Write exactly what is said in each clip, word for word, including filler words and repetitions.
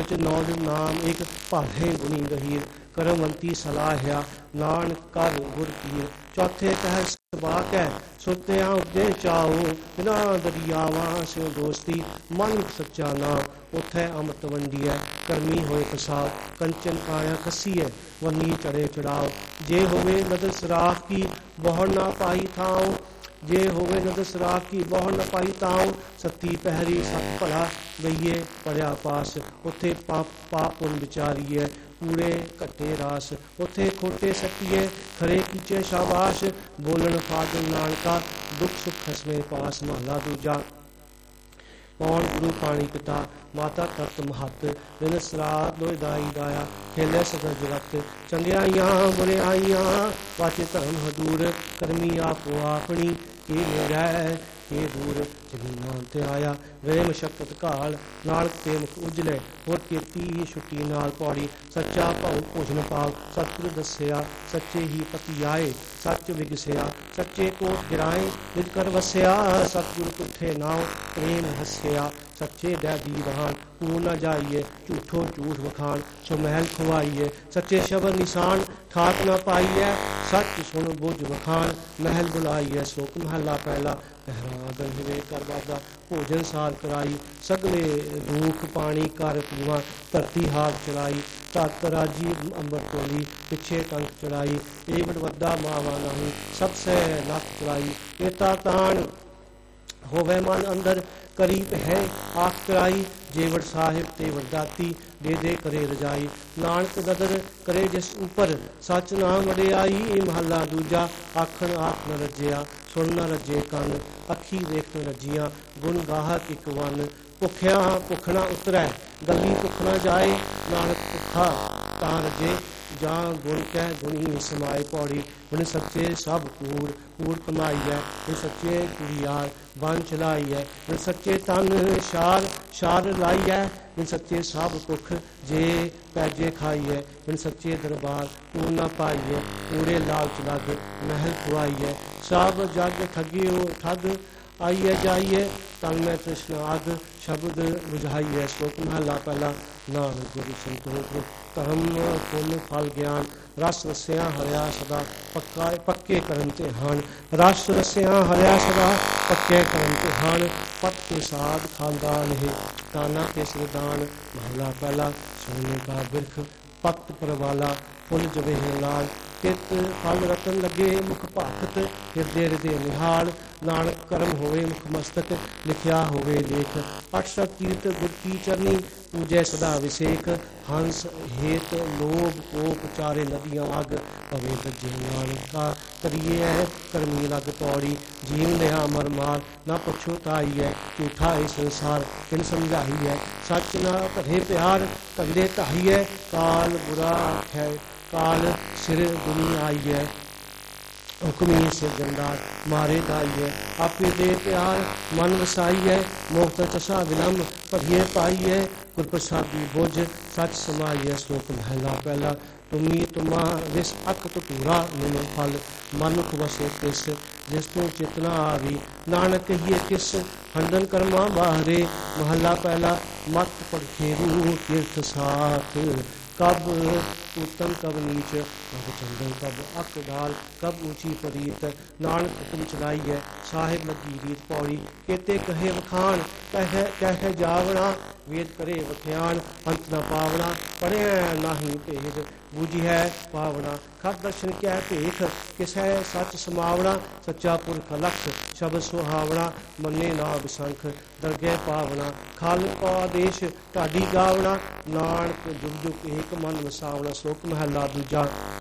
सोच नौल नाम एक भाले गुणी गहीर करमवंती सलाहिया नानक कर गुर पीर। चौथे पहर सबा कै सुरत्या उपदे चाओ बिना दरियावा स्यों दोस्ती मन सच्चा नाम। उथै अमृत वंडिया करमी होए फसाओ कंचन काया कसीए वनी चढ़े चढ़ाओ। जे होवे नदर सराख की बहुर ना पाई थाओ जे होवे नदर सराख की बहुर न पाई ताओ। सती पहरी सत भला गईए पढ़िया पास उथे पाप पाप पुन विचारीए कूड़े घट्टे रास। उथे खोटे सटिए खरे कीचे शाबाश बोलन फागन नानका दुख सुख खसमे पास। महला दूजा पौन गुरु पाणी पिता माता तत महत बिन सरात दोय दाई दाया खेले सदा जगत। चंगियाइयां बुरियाइयां वाचे धर्म हदूर करमी आपो आपनी के मेरा के दूर। जमीनां ते आया वे मशक्कत घाल नानक ते मुख उजले होर खेती ही छुट्टी नाल। पौड़ी सच्चा भाऊ भोजन पाव सतगुर दसिया सच्चे ही पति आए सच विगसिया। सच्चे कोट गिराए विद कर वसिया सतगुर पुठे नाव प्रेम हसिया। सच्चे दैदी दहान कूड़ न जाइए झूठो झूठ वखान सो महल खुआइए। सच्चे शब्द निशान ठाक न पाइए सच सुन बुझ वखान महल बुलाइए। शोक महला पहला पहरा दंधवे कर बादा भोजन सार कराई सगले रूख पानी कर पीवा धरती हाथ चलाई। तत राजी अंबर टोली पिछे टंक चढ़ाई एवं वड्डा मावा नहीं सबसे नख चढ़ाई। एता तान होवे मन अंदर करीब है आख कराई जेवड़ साहिब तेवड़ दाती दे दे करे रजाई। नानक नदर करे जिस ऊपर सच नाम वडियाई। महला दूजा आखन आख न रजिया सुन न रजे कन अखी देख न रजिया गुण गाहक इक वन। भुखिया भुख न उतरै गली भुख न जाए नानक भुखा तां रजे जां गुण कह गुणी समाए। पौड़ी बिन सच्चे सब कूड़ कूड़ कमाई है बिन सच्चे कुड़ियार बन चलाई है। बिन सच्चे तन शार शार लाई है बिन सच्चे सब भुख जे पैजे खाई है। बिन सच्चे दरबार कूड़ न पाई है कूड़े लालच लग महल खुआई है। सब जग ठगियो ठग आइए जाइए तन में तृष्णा अग शब्द बुझाइए। श्लोक महला पहला नानक गुरु संतोख धर्म पुण्य फल ज्ञान रस रसिया हरिया सदा पक्का पक्के करन ते हान। रस रसिया हरिया सदा पक्के करन ते हान पत के साध खानदान है ताना के सिरदान। महला पहला सोने का बिरख पत परवाला फुल जबे लाल कित फल रतन लगे मुख भाखत हिरदे हृदय निहाल। नानक करम होवे मुख मस्तक लिखिया होवे लेख। अठ सत तीर्थ गुर की चरनी पूजै सदा अभिषेक। हंस हेत लोभ कोप चारे नदियां अग पवे बजे नानका करिए करमी लग। पौड़ी जीव लिया मर मार ना पछुताई है झूठा है संसार बिन समझाई है। सच ना भरे प्यार कंदे ढाई है काल बुरा है काल सिर दुनी आई है। हुक्मी से जंदार मारे दाई है आपे दे प्यार मन वसाई है। मोक्त चसा विलम्ब पढ़िए पाई है गुर प्रसादी बोझ सच समाई है। श्लोक महला पहला तुमी तुमा विस अक तुरा निम फल मनुख वसे किस जिस तू चेतना आवी नानक कहिए किस हंडन कर्मा बाहरे। महला पहला मत पड़खेरू तीर्थ साथ कब उत्तम कब नीच कब चंदन कब अक डाल कब ऊंची परीत। नानक हुक्म चलाई है साहिब लगी रीत। पौड़ी केते कहे वखान कह कह जावना वेद करे वख्यान। अंत न पावना पढ़े नाही भेद बूझी है पावना। खत दर्शन क्या भेख किस है सच समावना। सच्चा पुरख लख शब्द सुहावना मन्ने ना बिसंख दरगह पावना। खाल आदेश ढाडी गावना नानक जुग जुग एक मन वसावना। श्लोक महला दूजा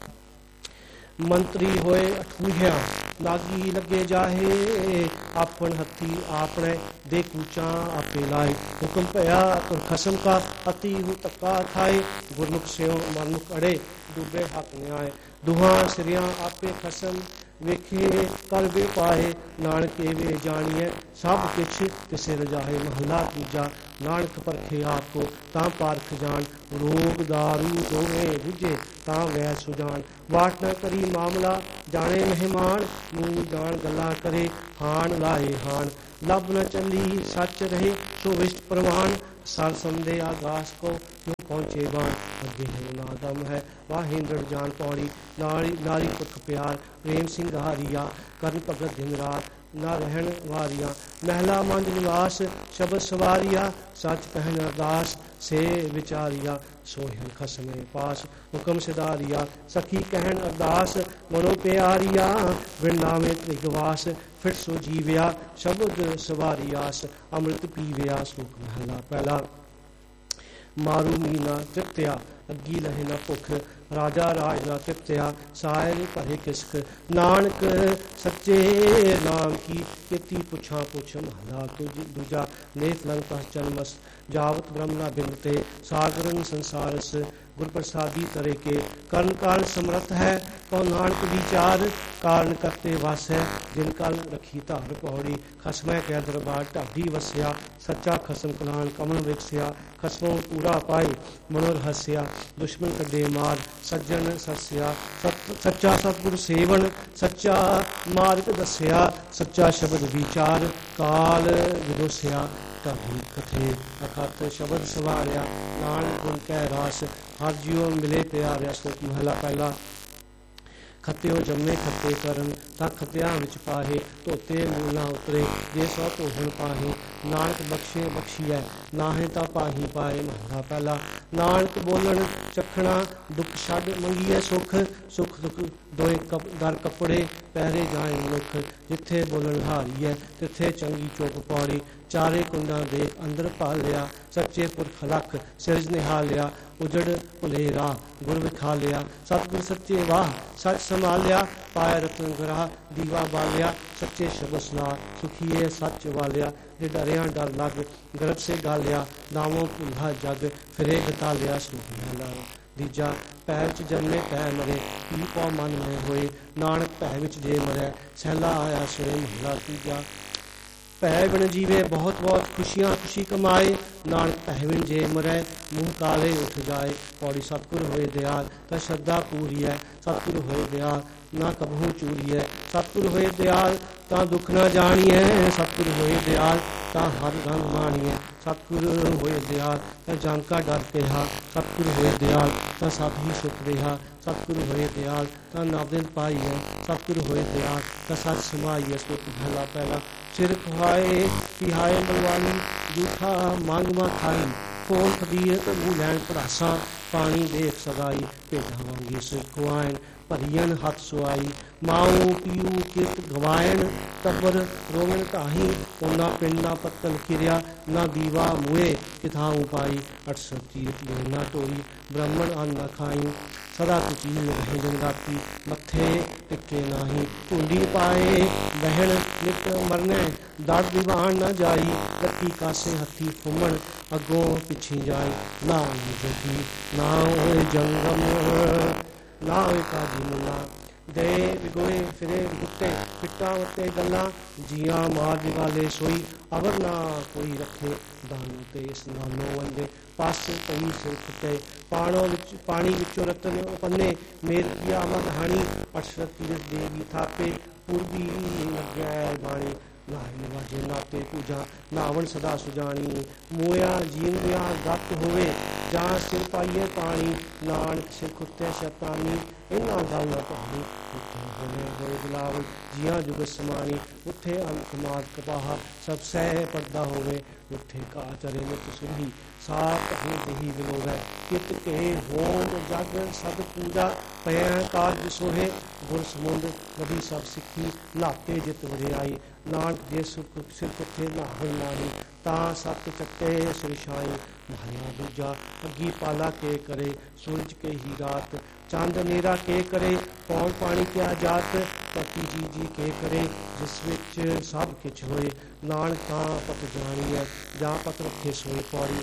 मंत्री होए अठूहिया लागी लगे जाहे आपन हथी आपने दे कूचा आपे लाए। हुक्म भया तुर खसम का अति हु तक्का खाए गुरमुख स्यों मनमुख अड़े डूबे हक न्याय। दुहा सिरिया आपे खसम वेखे कर वे पाए नानक एवे जानिए सब किछ किसे रजाए। महला दूजा नानक परखे आपको तां पारख जान रोग दारू दोवे बुझे तां वै सुजान। वाट न करी मामला जाने मेहमान मुँह जान गला करे हान लाए हान। लब न चली सच रहे सो विष्ट प्रमाण सर संदे आगास को क्यों पहुँचे बाण अगे है नादम है वाहिंद्र जान पौड़ी नारी नारी पुरख प्यार प्रेम सिंगारिया कर्ण भगत दिन रात ना रहन वारिया महला मंद निवास शब्द सवारिया सच कहन अरदास से विचारिया सोहन खसमे पास हुक्म सिधारिया सखी कहन अरदास मनो प्यारिया वृंदावे त्रिगवास फिर सो जीव्या शब्द सवारियास अमृत पीव्या सुख महला पहला मारू मीना तृप्त्या अग्गी लहे न भुख राजा राज ना तृप्त्या सायल भरे किसक नानक सच्चे नाम की किति पुछा पुछ महला तुझ दूजा नेत लंग पस जन्मस जावत ब्रह्म न बिंदते सागरन संसारस गुर प्रसादी तरे के कर्ण काल समर्थ है कौ नानक विचार कारण करते वास है जिन कल रखी धार पौड़ी खसमै कै दरबार ढाडी वसया सच्चा खसम कलान कमल विकसिया खसमों पूरा पाए मनोर हस्या दुश्मन कड्डे मार सज्जन सस्या सच्चा सतगुर सेवन सच्चा मार्ग दस्या सच्चा शब्द विचार काल विदोस्या ढाडी कथे अखत शब्द सवारिया नानक गुण कै रास हर जीव मिले प्यारिया श्लोक महला पहला खत्यो जम्मे खत्ते करन ता खत्या विच पाहे धोते मूल ना उतरे जे सौ धोहन पाहे नानक बख्शे बख्शिया नाहे ता पाही पाए महला पहला नानक बोलन चखना दुख छड़ मंगिए सुख सुख दुख दोए कप दर कपड़े पहरे जाए मनुख जिथे बोलन हारी है तिथे चंगी चुप पौड़ी चारे कुंडा देख अंदर भालिया सच्चे पुरख लख सिरज निहालिया उजड़ भुलेरा गुर विखा लिया सतगुर सच्चे वाह सच संभालिया पाए रतन ग्राह दीवा बालिया सच्चे शब्द सुना सुखिए सच वालिया जे डरिया डर लग गर्भ से गालिया नामों भूला जग फिरे गता लिया सुखिया दीजा पैर च जन्मे पै मरे पी पौ मन में होए नानक भै विच जे मरै सैला आया सोए महला तीजा भै बिन जीवे बहुत बहुत खुशियां खुशी कमाए नानक भै बिन जे मरै मुँह काले उठ जाए पौड़ी सतगुर होए दयाल ता श्रद्धा पूरी है सतगुर होए दयाल ना कबहू चूरी है सतगुर होए दयाल ता दुख ना जानिए सतगुर होए दयाल ता हर रंग मानिए सतगुर होए दयाल ता जांका डर पेहा सतगुर होए दयाल ता सब ही सुख रेहा सतगुर होए दयाल ता नादिन पाई है सतगुर होए दयाल ता सच समाई है सुख भला पहला सिर खुआए पिहाए मलवानी जूठा मांग मा खाई फोन खबीर तो मुँह लैन पड़ासा पानी देख सगाई भेजा वांगी सिर खुआन भरियन हथ सुआई माऊ पीऊ कित गवायन टब्बर रोवन ढाही ओना पिंड ना पत्तल किरिया ना दीवा मुए किथाऊ पाई अठ सौ तीरथ ना टोरी ब्राह्मण अन्न न खाई सदा कुची रहे दिन राती मथे टिके नाही ढूंढी पाए बहन नित मरने दड़ दीवान न जाई लकी कासे हथी फुमन अगों पिछी जाए ना जगी ना जंगम ना काजी मुला दे विगोए फिरे गुट्टे पिट्टा वते गल्ला जिया मार दिवाले सोई अवर ना कोई रखे दानू ते स्नानो वंदे पास कई सिर फुटे पाणो विच पानी विचो रतन पन्ने मेर किया मद हानी अक्षर तीरथ देवी थापे पूर्वी गैर बाणी नाहि वाजे नाते पूजा नावण सदा सुजानी मोया जीन विया गत होवे जहाँ सिर पाइए पानी नानक सिर खुत्ते शैतानी इन्ना गल न पानी उत्थे होने होए बिलावल जिया जुग समानी उत्थे अंत मार कपाहा सब सह पर्दा होवे उत्थे का चरे नित सुधी साप हो दही विलोवै कित के होम जग सद पूजा पै कारज सोहे गुर समुंद नदी सब सिक्खी नाते जित वरियाई नानक जे सुख सिर कुत्थे नाहन नाही ता सत चट्टे सुरछाई माया दूजा अगी पाला के करे सूरज के ही रात चंद नेरा के करे पौन पानी क्या जात पति जी जी के करे जिस विच सब किछ होए नानक तां पत जानी है जा पत रखे सोए पौड़ी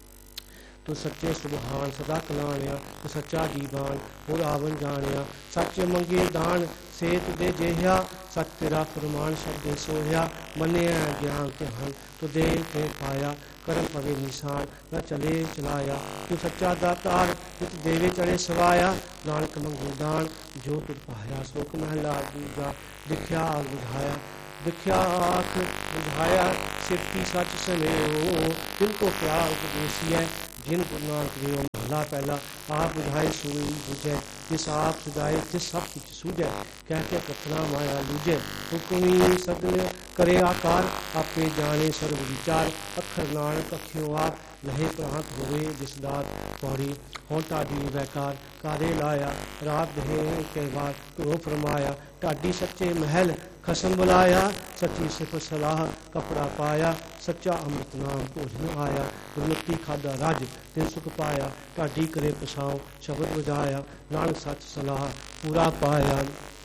तू सच्चे सुबहान सदा कलानिया तू सच्चा दीवान हो रावण जानिया सच मंगे दान सेत दे जेहा सच तेरा फरमान शब्द सोया मने ज्ञान ध्यान तू दे के पाया करम पवे निशान न चले चलाया तू सच्चा दातार तित देवे चढ़े सवाया नानक मंगो दान जो तुर पाया शोक महला दूजा दिखया बुझाया दिखया आख बुझाया सिरती सच सनेहो जिनको प्यार उपदेसी है जिन गुरु नानक देव महला पहला आप बुझाए सूई बुझे जिस आप सुझाए जिस सब कुछ सूझे कह के कथना माया लूझे हुक्मी सगल करे आकार आपे जाने सर्व विचार अखर नानक अखियों आप लहे प्रांत होवे जिस दात पौड़ी हों ढाडी वैकार कारे लाया रात दहे के बाद रो फरमाया ढाडी सच्चे महल खसम बुलाया सच्ची सिफ सलाह कपड़ा पाया सच्चा अमृत नाम भोजन आया गुरमति खादा रज तिन सुख पाया ढाडी करे पछाओ शब्द बजाया नानक सच सलाह पूरा पाया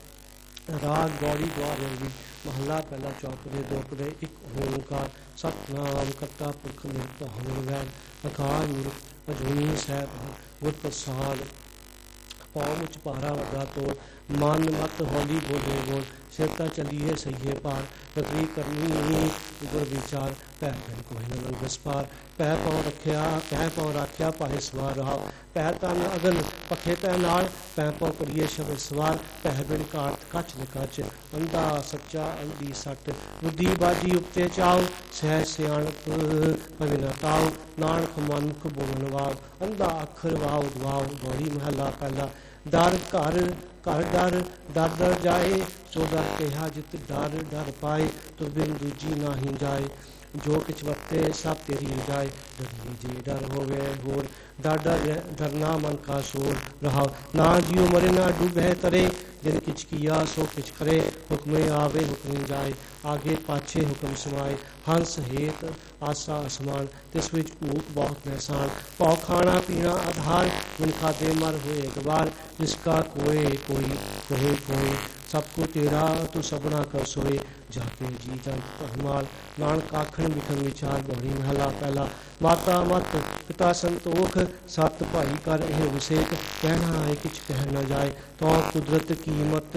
राग गौड़ी द्वार भी महला पहला चौपदे दोपदे एक ओंकार सतनाम करता पुरख निर्भय वैन अकाल मूर्ख अजूनी सैब गुर प्रसाद पाँव मुझ पारा वगा तो मन मत हौली बोले बोल सिरता चलिए सही पार नगरी करनी गुर विचार पै बिन कोई न लंघस पार पै पाँव रखिया पै पाँव राख्या पाए सवार रहा पै तन अगन पखे तै नाल पै पाँव करिए शब्द सवार पै बिन काट कच न कच अंधा सच्चा अंधी सट बुद्धि बाजी उपते चाओ सह सियाणप पविना ताओ नानक मनमुख बोलन वाव अंधा अखर वाव दवाओ गौड़ी महला पहला डर घर घर डर डर डर जाए सो डर कहा जित डर डर पाए तो बिन दूजी ना ही जाए जो किछ वरते सब तेरी जाए डर जी डर होवे होर डर डर डरना मन का शोर रहा ना जियो मरे ना डूबे तरे जिन किछ किया सो किछ करे हुक्मे आवे हुक्म जाए आगे पाछे हुक्म समाए हंस हेत आसा असमान तिस विच भूख बहुत नहसान पौ खाना पीना आधार जिन खादे मर हुए गवार जिसका कोई कोई कोई कोई सबको तेरा तू सबना कर सोए जाके जी जन हमाल नानक आखन बिखन विचार गौड़ी महला पहला माता मत पिता संतोख सत भाई कर यह विसेक कहना है किछ कह न जाए तो कुदरत कीमत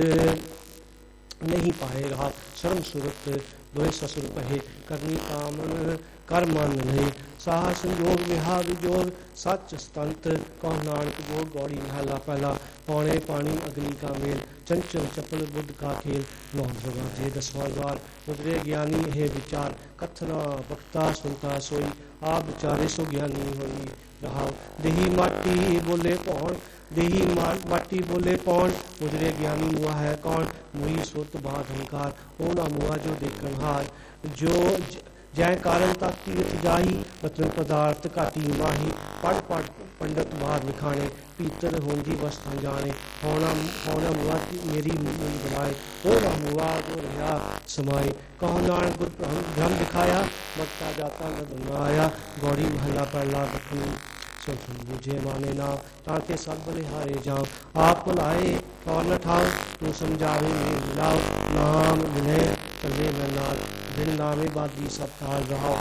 नहीं पाए रहा शर्म सूरत दोहे ससुर कहे करनी कामन कर मन नहीं साह संयोग विहा विजोग सच स्तंत कौ नानक बोल गौड़ी महला पहला पौने पानी अग्नि का मेल चंचल चपल बुद्ध का खेल नौ दरवाजे दसवां द्वार उतरे ज्ञानी है विचार कथना वक्ता सुनता सोई आप विचारे सो ज्ञानी होई रहा देही माटी बोले पौन देही माटी बोले पौन उजरे ज्ञानी हुआ है कौन मुई सुत बात अहंकार ओ ना मुआ जो देखन हार जो जय कारण तक तीर्थ जाही वचन पदार्थ घाटी माही पढ़ पढ़ पंडित बाहर लिखाने पीतर होंदी वस्तां जाने होना होना मुआ मेरी मुंह बनाए ओ ना मुआ गो रहा समाए कहो नानक गुर भ्रम दिखाया मटका जाता न बनाया गौड़ी महला पहला दखनी सुन बुझे माने ना ताके सब बलिहारे जाओ आप बुलाए और न ठाओ तू समझावे मिलाओ नाम मिले चले न नाल दिन नामे बादी सब ताल रहो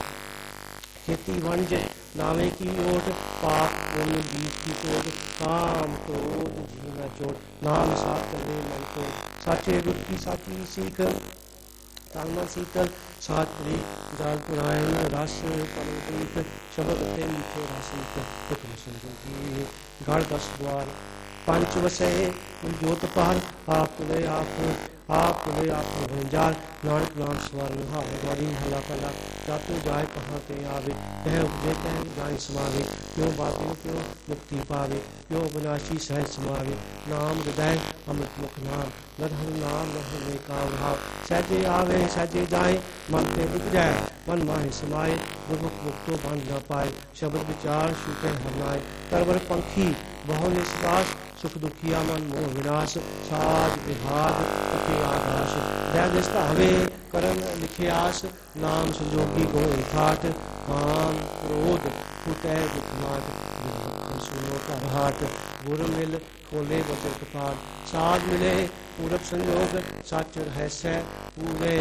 खेती वंज नामे की ओट पाप पुण्य बीज की कोट काम क्रोध जीना चोट नाम साथ चले मन को साचे गुर की साची सीख तालमा शीतल सात प्री जाल पुरायण रस पलवतीत शब्द थे मीठे रासिक हुक्म संजोगी गढ़ दस द्वार पंच वसे जोत पार आप ले आप आप ले आप भंजार नानक नाम स्वर हार गौड़ी महला पहला जातु जाए कहाँ पे आवे कह उपजे कह जाए समावे क्यों बाबू क्यों मुक्ति पावे क्यों विनाशी सहज समावे नाम हृदय अमृत मुख नाम नरहर नाम नहर काम भाव सहजे आवे सहजे जाए मन पे बिक जाए मन माहे समाए गुरमुख मुक्तो बन न पाए शब्द विचार शुके हरनाए तरवर पंखी बहु निस्वास सुख दुखिया मन मोह विनाश साज विहाज पति आकाश दैनिष्ठ हवे करन लिखियास नाम संजोगी गोई ठाट काम क्रोध फुटे दुखनाट सुनो कर हाट गुर मिल खोले बचन कपाट साज मिले पूरब संयोग सच रहस्य पूरे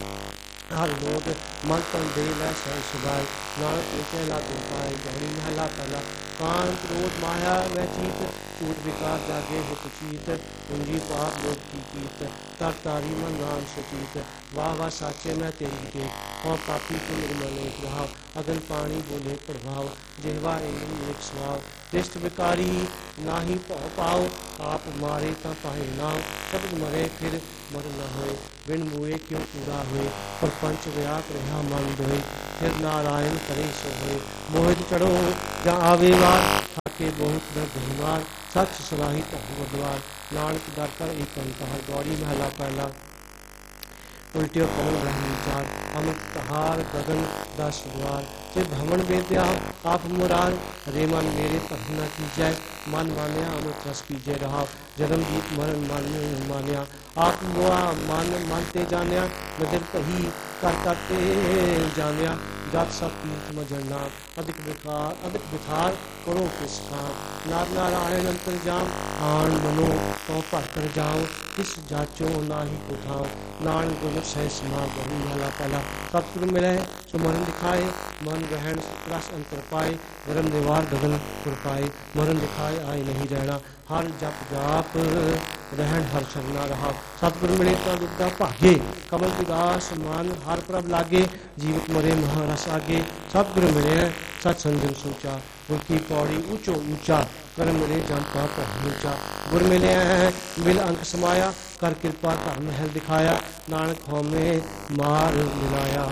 हर लोग मन तन दे वै सह सुभाय नानक लिखे लागू पाए गौड़ी महला पहला कान क्रोध माया वह चीत कूट विकार जागे हुत चीत पूंजी पाप लोग की कीत तर तारी मन नाम सुचीत वाह वाह साचे मैं तेरी के और पापी को निर्मल रहा अगन पानी बोले प्रभाव जिहवा इंद्र एक स्वाव दृष्ट विकारी नाही पाओ आप मारे ता पाए नाम शब्द मरे फिर मर न होए बिन मुए क्यों पूरा हुए, प्रपंच व्याप रहा मन दोए, फिर नारायण करे सो होए। मोहित चढ़ो जा आवे वार, थाके बहुत न धुमार, सच सलाही धर्म गुरद्वार। नानक दर कर एक अंतहार। गौड़ी महला पहला। उल्टियो कमल ब्रह्म विचार, अमृत कहार गगन दस द्वार। जे भवन वेद्या आप मुरार, रे मन मेरे धर्म न कीजय। मन मान्या अमृत रस कीजय रहा, जन्म जीत मरण मन मान्या। आप मोआ मन मन ते जान्या, नजर कही कर करते जान्या। जत सब तीर्थ मजरना, अधिक विकार अधिक विकार करो किस काम। नार नारायण अंतर जाम, आन मनो तो भर कर जाओ। किस जाचो नाही उठाओ, नान गुरमत सह समा। गौड़ी महला पहला। सतगुरु मिले सो मरण दिखाए, मन ग्रहण रस अंतर पाए। गरम निवार गगन पुर पाए, मरण दिखाए आए नहीं रहना। हर जप जाप रहन हर शरणा रहा। सतगुरु मिले तो दुखदा भागे, कमल विदास मन हर प्रभ लागे। जीवित मरे महारस आगे, सतगुरु मिले सत संजम सोचा। गुर की पौड़ी ऊंचो ऊंचा, कर्म मिले जन का भवन ऊंचा। गुर मिले मिल अंक समाया, कर कृपा धर्म महल दिखाया। नानक होमे मार मिलाया।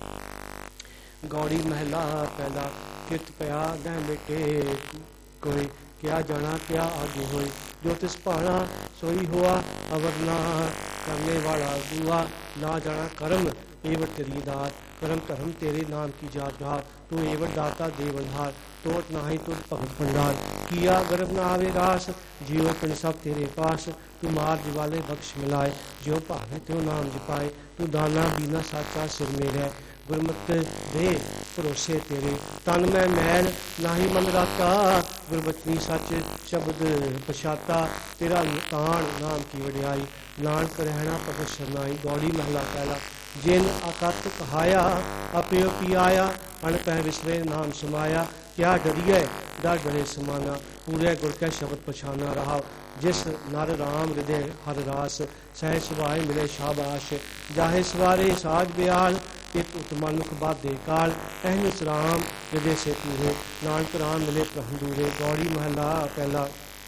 गौड़ी महला पहला। कित पया गह बेटे कोई, क्या जाना क्या आगे होए। जो तिस भाना सोई हुआ, अवर ना करने वाला दुआ। ना जाना कर्म एवं तेरी दात, कर्म धर्म तेरे नाम की जात रहा। तू एवं दाता देवधार, तोट नाही तुझ भगत भंडार। किया गर्भ न आवे रास, जियो पिंड सब तेरे पास। तू मार दिवाले बख्श मिलाए, ज्यो भावे त्यों नाम जपाए। तू दाना बीना साचा सिर मेरे, गुरमत दे भरोसे तेरे। तन मैं मैल नाही मन राता, गुरबचनी सच शब्द पछाता। तेरा तान नाम की वडियाई, नानक रहना भगत शरनाई। गौड़ी महला पहला। जिन अकत कहाया, अपयो की आया। अणपह विसरे नाम समाया, क्या डरिए डर डरे समाना। पूरे गुर के शब्द पछाना रहा, जिस नर राम हृदय हर रास। सह सुभाए मिले शाबाश, जाहे सवारे साज ब्याल। इत उत्मनुख बाधे काल, अहनिस राम हृदय से पूरे। नानक राम मिले प्रभु दूरे। गौड़ी महला पहला।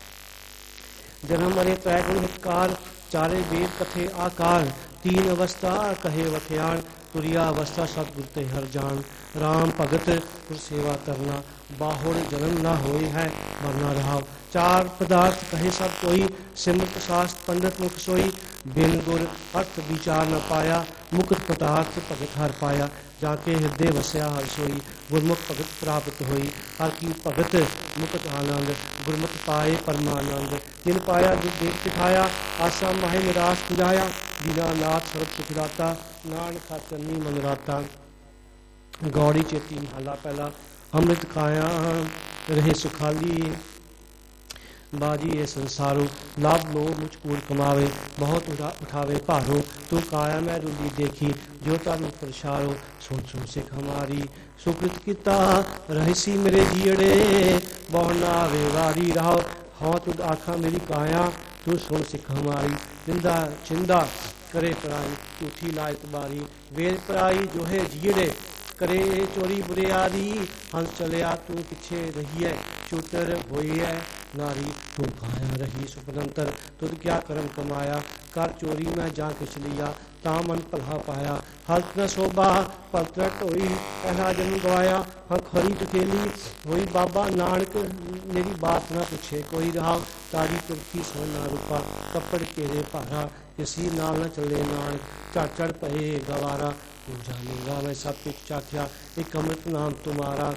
जन्म मरे त्रै गुण हितकार, चारे वेद कथे आकार। तीन अवस्था कहे वठियाण, तुरिया अवस्था सतगुर ते हर जान। राम भगत गुर सेवा करना, बाहुर जन्म न होए है मरना रहा। चार पदार्थ कहे सब कोई, सिमरत शास्त्र पंडित मुख सोई। बिन गुर अर्थ विचार न पाया, मुकुट पदार्थ भगत हर पाया। जाके हृदय वसया हर सोई, गुरमुख भगत प्राप्त होई। हर की भगत मुकुट आनंद, गुरमुख पाए परमानंद। जिन पाया दुख देख दिखाया, आशा माहे निराश पुजाया। दीनानाथ सर्व सुख दाता, नानक चन्नी मन राता। गौड़ी चेती महला पहला। अमृत खाया रहे सुखाली, बाजी ये संसारो। लाभ लोभ मुझ पूर कमावे, बहुत उठा उठावे भारो। तू काया मैं रुली देखी, जो तन प्रसारो। सुन सुन सिख हमारी, सुकृत किता रहसी मेरे जीड़े। बहु नावे वारी रहो, हाँ तुद आखा मेरी काया। तू सुन सिख हमारी, निंदा चिंदा करे पराई। झूठी लायत बारी, वेद पराई जो है जीड़े। करे चोरी बुरे आदि, हंस चलिया तू पिछे रहिए। चूतर होई है नारी, तू काया रही सुपनंतर। तुद क्या कर्म कमाया, कर चोरी मैं जा किछ लिया। ता मन भला पाया, हल्त न शोभा पलत्रट होई। पहला जन्म गवाया, हाँ खरी टकेली होई। बाबा नानक मेरी बात न पूछे कोई रहा। तारी तुरकी सोना रूपा, कपड़ केरे भारा। किसी नाल न चले नानक, चढ़ चढ़ पए गवारा। तू जानेगा मैं सब कुछ चाख्या, एक अमृत नाम तुम्हारा।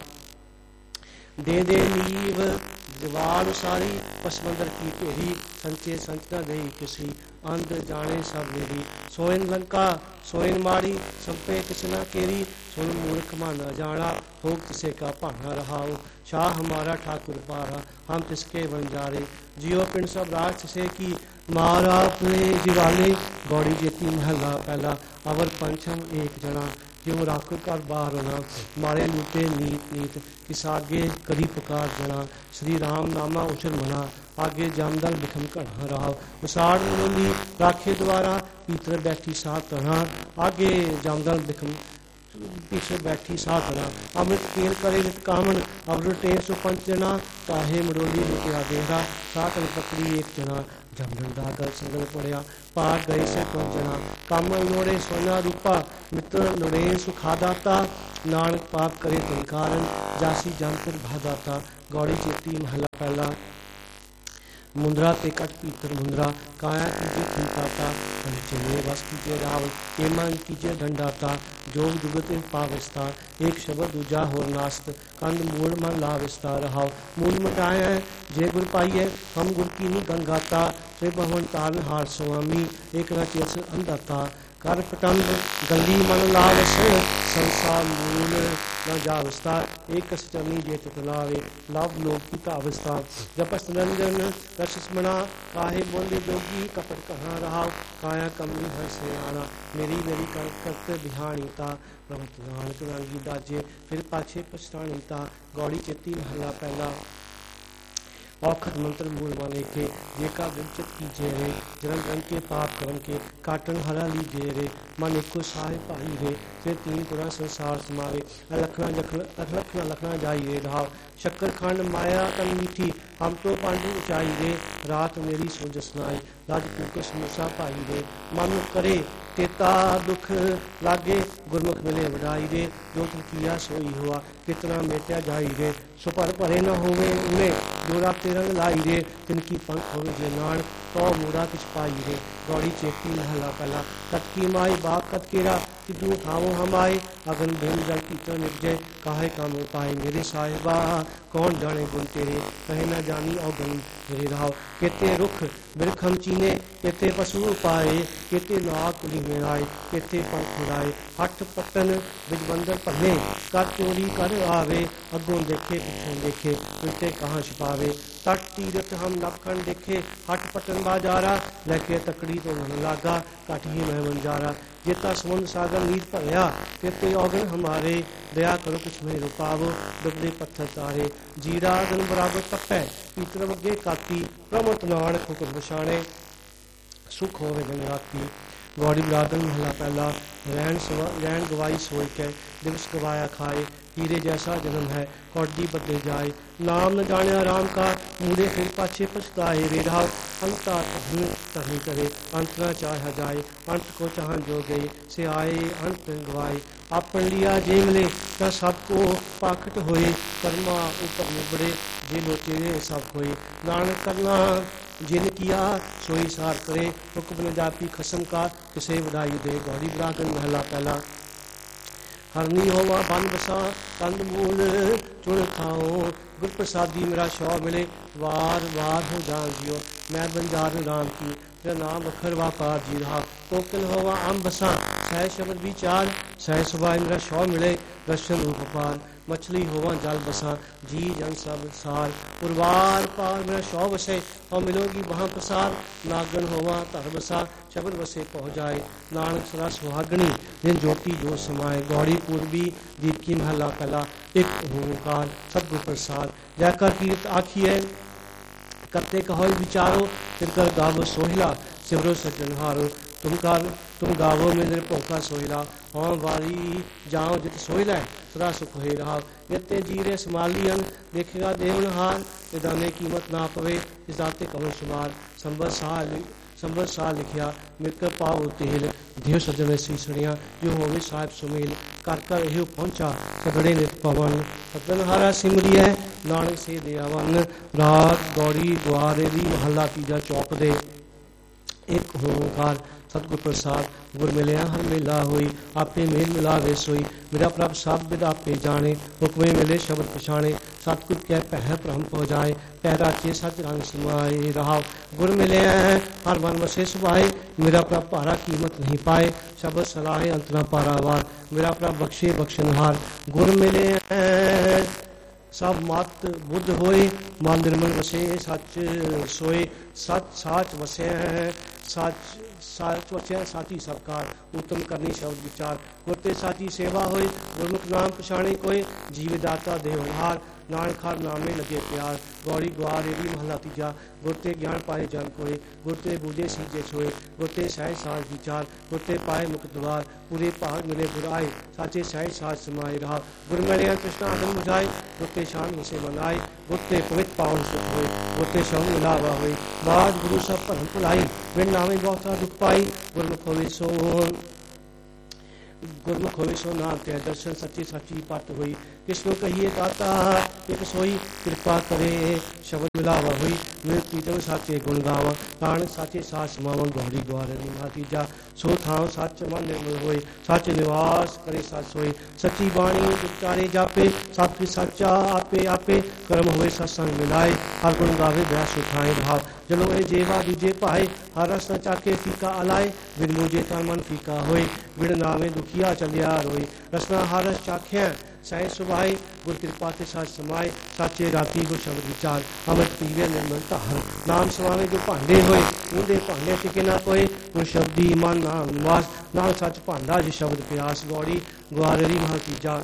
दे दे नीव दीवार सारी, पसमंदर की घेरी। संचे संच न गई किसी, अंध जाने सब मेरी। सोइन लंका सोइन मारी, संपे किस न केरी। सुन मूर्ख माना जाना, भोग किसे का भाना रहाओ। शाह हमारा ठाकुर पारा, हम किसके बंजारे। जियो पिंड सब राक्षसे की, मारा अपने दिवाले। गौड़ी जेती महला पहला। अवर पंचम एक जना, क्यों राख कर बाहर होना। मारे लूटे नीत नीत, किस आगे करी पुकार जना। श्री राम नामा उचर मना, आगे जामदल बिखम घड़ा रहा। उसाड़ मोली राखे द्वारा, पीतर बैठी साथ रहा। आगे जामदल बिखम पीछे बैठी साथ रहा। अमृत केल करे नित कामन, अवरटे सो पंच जना। काहे मडोली लुटिया देहरा, साकन पकड़ी एक जना। जब डंडा कर संगल पड़िया पार गए से पहुंचना कामल लोड़े सोना रूपा मित्र लोड़े सुखा दाता नानक पाप करे तिन कारण जासी जंतर भादाता गौड़ी चेती महला पहला मुंद्रा पे कट पीतर मुंद्रा काया कीजे खिलताता पंचमे बस कीजे राव एमन कीजे दंडाता जोग जुगत इन पाविस्ता एक शब्द दूजा होर नास्त कंद मूल मन लाविस्ता रहाव मूल मटाए जे गुर पाइए हम गुर की नी गंगाता से भवन तारण हार स्वामी एक न चेस अंधाता कर पटंग गली मन लावस संसार मूल न जावस्ता एक चरनी जे चतुलावे लव लोक की कावस्ता जपस नंदन रसमना काहे बोले जोगी कपट कहाँ रहा काया कमी है से आना मेरी मेरी कर करते बिहानीता प्रभु नानक रंगी दाजे फिर पाछे पछतानीता गौड़ी चेती महला पहला औखद मंत्र मूल माने के जेका विचत कीजे रे जन्म जन के पाप कवन के काटन हरा लीजे रे मन एको साहे पाई रे फिर तीन गुना संसार समावे लखना लखना लखना लखना जाई रे ढाव शक्कर खंड माया तन मीठी हम तो पांडु ऊंचाई रे रात मेरी सो जसनाई राज कुकस मूसा पाई रे मन करे तेता दुख लागे गुरमुख मिले वडाई रे जो तुम किया सोई हुआ कितना मेटा जाई रे सुपर भरे न होवे उन्हें जोड़ा रंग लाई रे तिनकी पंख होवे जे नान तो मूड़ा किछ पाई रे गौड़ी चेती महला पहला कटकी माई बाप कत केरा किदू खाओ हम आए अगन भेल जल कीता निपजे काहे काम पाए मेरे साहिबा कौन जाने गुण तेरे कहे न जानी अवगुण मेरे राव केते रुख बिरखम चीने केते पशु पाए केते नाक कुली में आए केते पंख उड़ाए हठ पटन बिज बंदर भले कर चोरी कर आवे अगों देखे पिछों देखे पिटे कहाँ छिपावे तट तीरथ हम लखन देखे हट पटन बाजारा लेके तकड़ी तो मन लागा काठी में बंजारा जेता समुद्र सागर नीर भरया केते औगन हमारे दया करो कुछ में रुपावो डुबले पत्थर तारे जीरा गन बराबर तपै पीतर वगे काती प्रमत नानक हुक्म बछाणे सुख होवे दिन राती गौड़ी बिरादन महला पहला रैन रैन गवाई सोई के दिवस गवाया खाए हीरे जैसा जन्म है कौडी बदले जाए नाम न जाने राम का मूड़े फिर पाछे पछताए रे राव अंता तहन तहनी करे अंत न चाह जाए अंत को चाहन जो गए से आए अंत गवाए अपन लिया जे मिले न सबको पाखट होए कर्मा ऊपर निबड़े जे लोचे सब होए नानक करना जिन किया सोई सार करे हुक्म न जापी खसम का किसे वडाई दे गौड़ी बिरादन महला पहला हरनी होवा बन बसा कंद मूल चुन खाओ गुर प्रसादी मेरा शौ मिले वार वार हो जान जियो मैं बंजार राम की तेरा नाम अखर वापार जी रहा कोकन होवा आम बसा सह शब्द विचार सह सुभाय मेरा शौ मिले दर्शन रूप पार मछली होवा जल बसा जी जन सब सार पुरवार पार मेरा शौ बसे और मिलोगी वहाँ प्रसार नागन होवा धर बसा शब्द बसे पहुँच जाए नानक सदा सुहागनी जिन ज्योति जो समाए गौड़ी पूर्वी दीप की महला कला एक ओंकार सतगुर प्रसाद जयकर कीर्त आखिए करते कहो विचारो फिर कर गावो सोहिला सिमरो सज्जनहारो तुम कर तुम गावो में निरपोका सोहिला हाँ वारी जाओ जित सोहिला सदा सुख हो रहा यते जीरे समालियन देखेगा देवनहार दाने कीमत ना पवे इस दाते कमल शुमार संबर साल संबर साल लिखिया मिक पाओ तेल देव सजन सी सड़िया जो होवे साहिब सुमेल कर कर एहो पहुंचा सगड़े नित पवन सतनहारा सिमरी है नानक से दयावन राग गौड़ी द्वारे दी महला तीजा चौक दे एक ओंकार सतगुर प्रसाद गुर मिलिया हर मेला हुई आपे मेल मिलावे सोई मेरा प्रभ सब विद आपे जाने हुक्मे मिले शब्द पछाणे सतगुर कह पह भ्रम पो जाए पहराचे सच रंग समाए रहा गुर मिले हर मन मसे सुभाए मेरा प्रभ भारा कीमत नहीं पाए शब्द सलाहे अंत न पारावार मेरा प्रभ बख्शे बख्शनहार गुर मिले सब मत बुद्ध होए मन निर्मल वसे सच सोए सच साच वसे सच साच वचै साची सबकार उत्तम करनी शब्द विचार होते साची सेवा होए गुरमुख नाम पछाणे कोई जीव दाता देवहार नानक हर नामे लगे प्यार। गौरी ग्वार एवी महला तीजा। गुरते ज्ञान पाए जन कोय, गुरते बूझे सीजे सोए, गुरते सहज साज विचार, गुरते पाए मुक्त द्वार, पूरे भाग मिले बुराए, साचे सहज साज समाए रहा। गुर मिले कृष्ण आदम बुझाए, गुरते शान से मनाए, गुरते पवित्र पावन सुख होए, गुरते शवन मिलावा होए, बाज गुरु सब भरम भुलाई, बिन नामे बहुत सा दुख पाई, गुरमुख होवे सो गुरमुख होवे सो नाम ते दर्शन सच्ची सच्ची पत हुई। किसको कहिए दाता एक सोई, कृपा करे शब्द मिलावा हुई। मेरे प्रीतम साचे गुण गावा, प्राण साचे साथ समावा। गौरी द्वार निभा तीजा, सो थाव सच मन निर्मल होए, सच निवास करे सच सोए। सच्ची बाणी उच्चारे जापे, सब की सच्चा आपे आपे, कर्म होए सत्संग मिलाए, हर गुण गावे व्यास उठाए भाव। जलो ए जेवा दूजे पाए, हर रस न चाके फीका अलाए, बिन मूजे तन मन फीका होए, बिन नामे दुखिया चलिया रोए। रसना हर रस चाख्या सह सुभाए, गुर कृपा ते सच समाए, साचे राती गुर शब्द विचार, अमृत पीवे निर्मल धार। नाम समावे जो भांडे होए, ऊंदे भांडे टिके ना कोई, गुर शब्दी मन नाम निवास, नाम सच भांडा जी शब्द प्यास। गौड़ी ग्वाररी महा तीजा।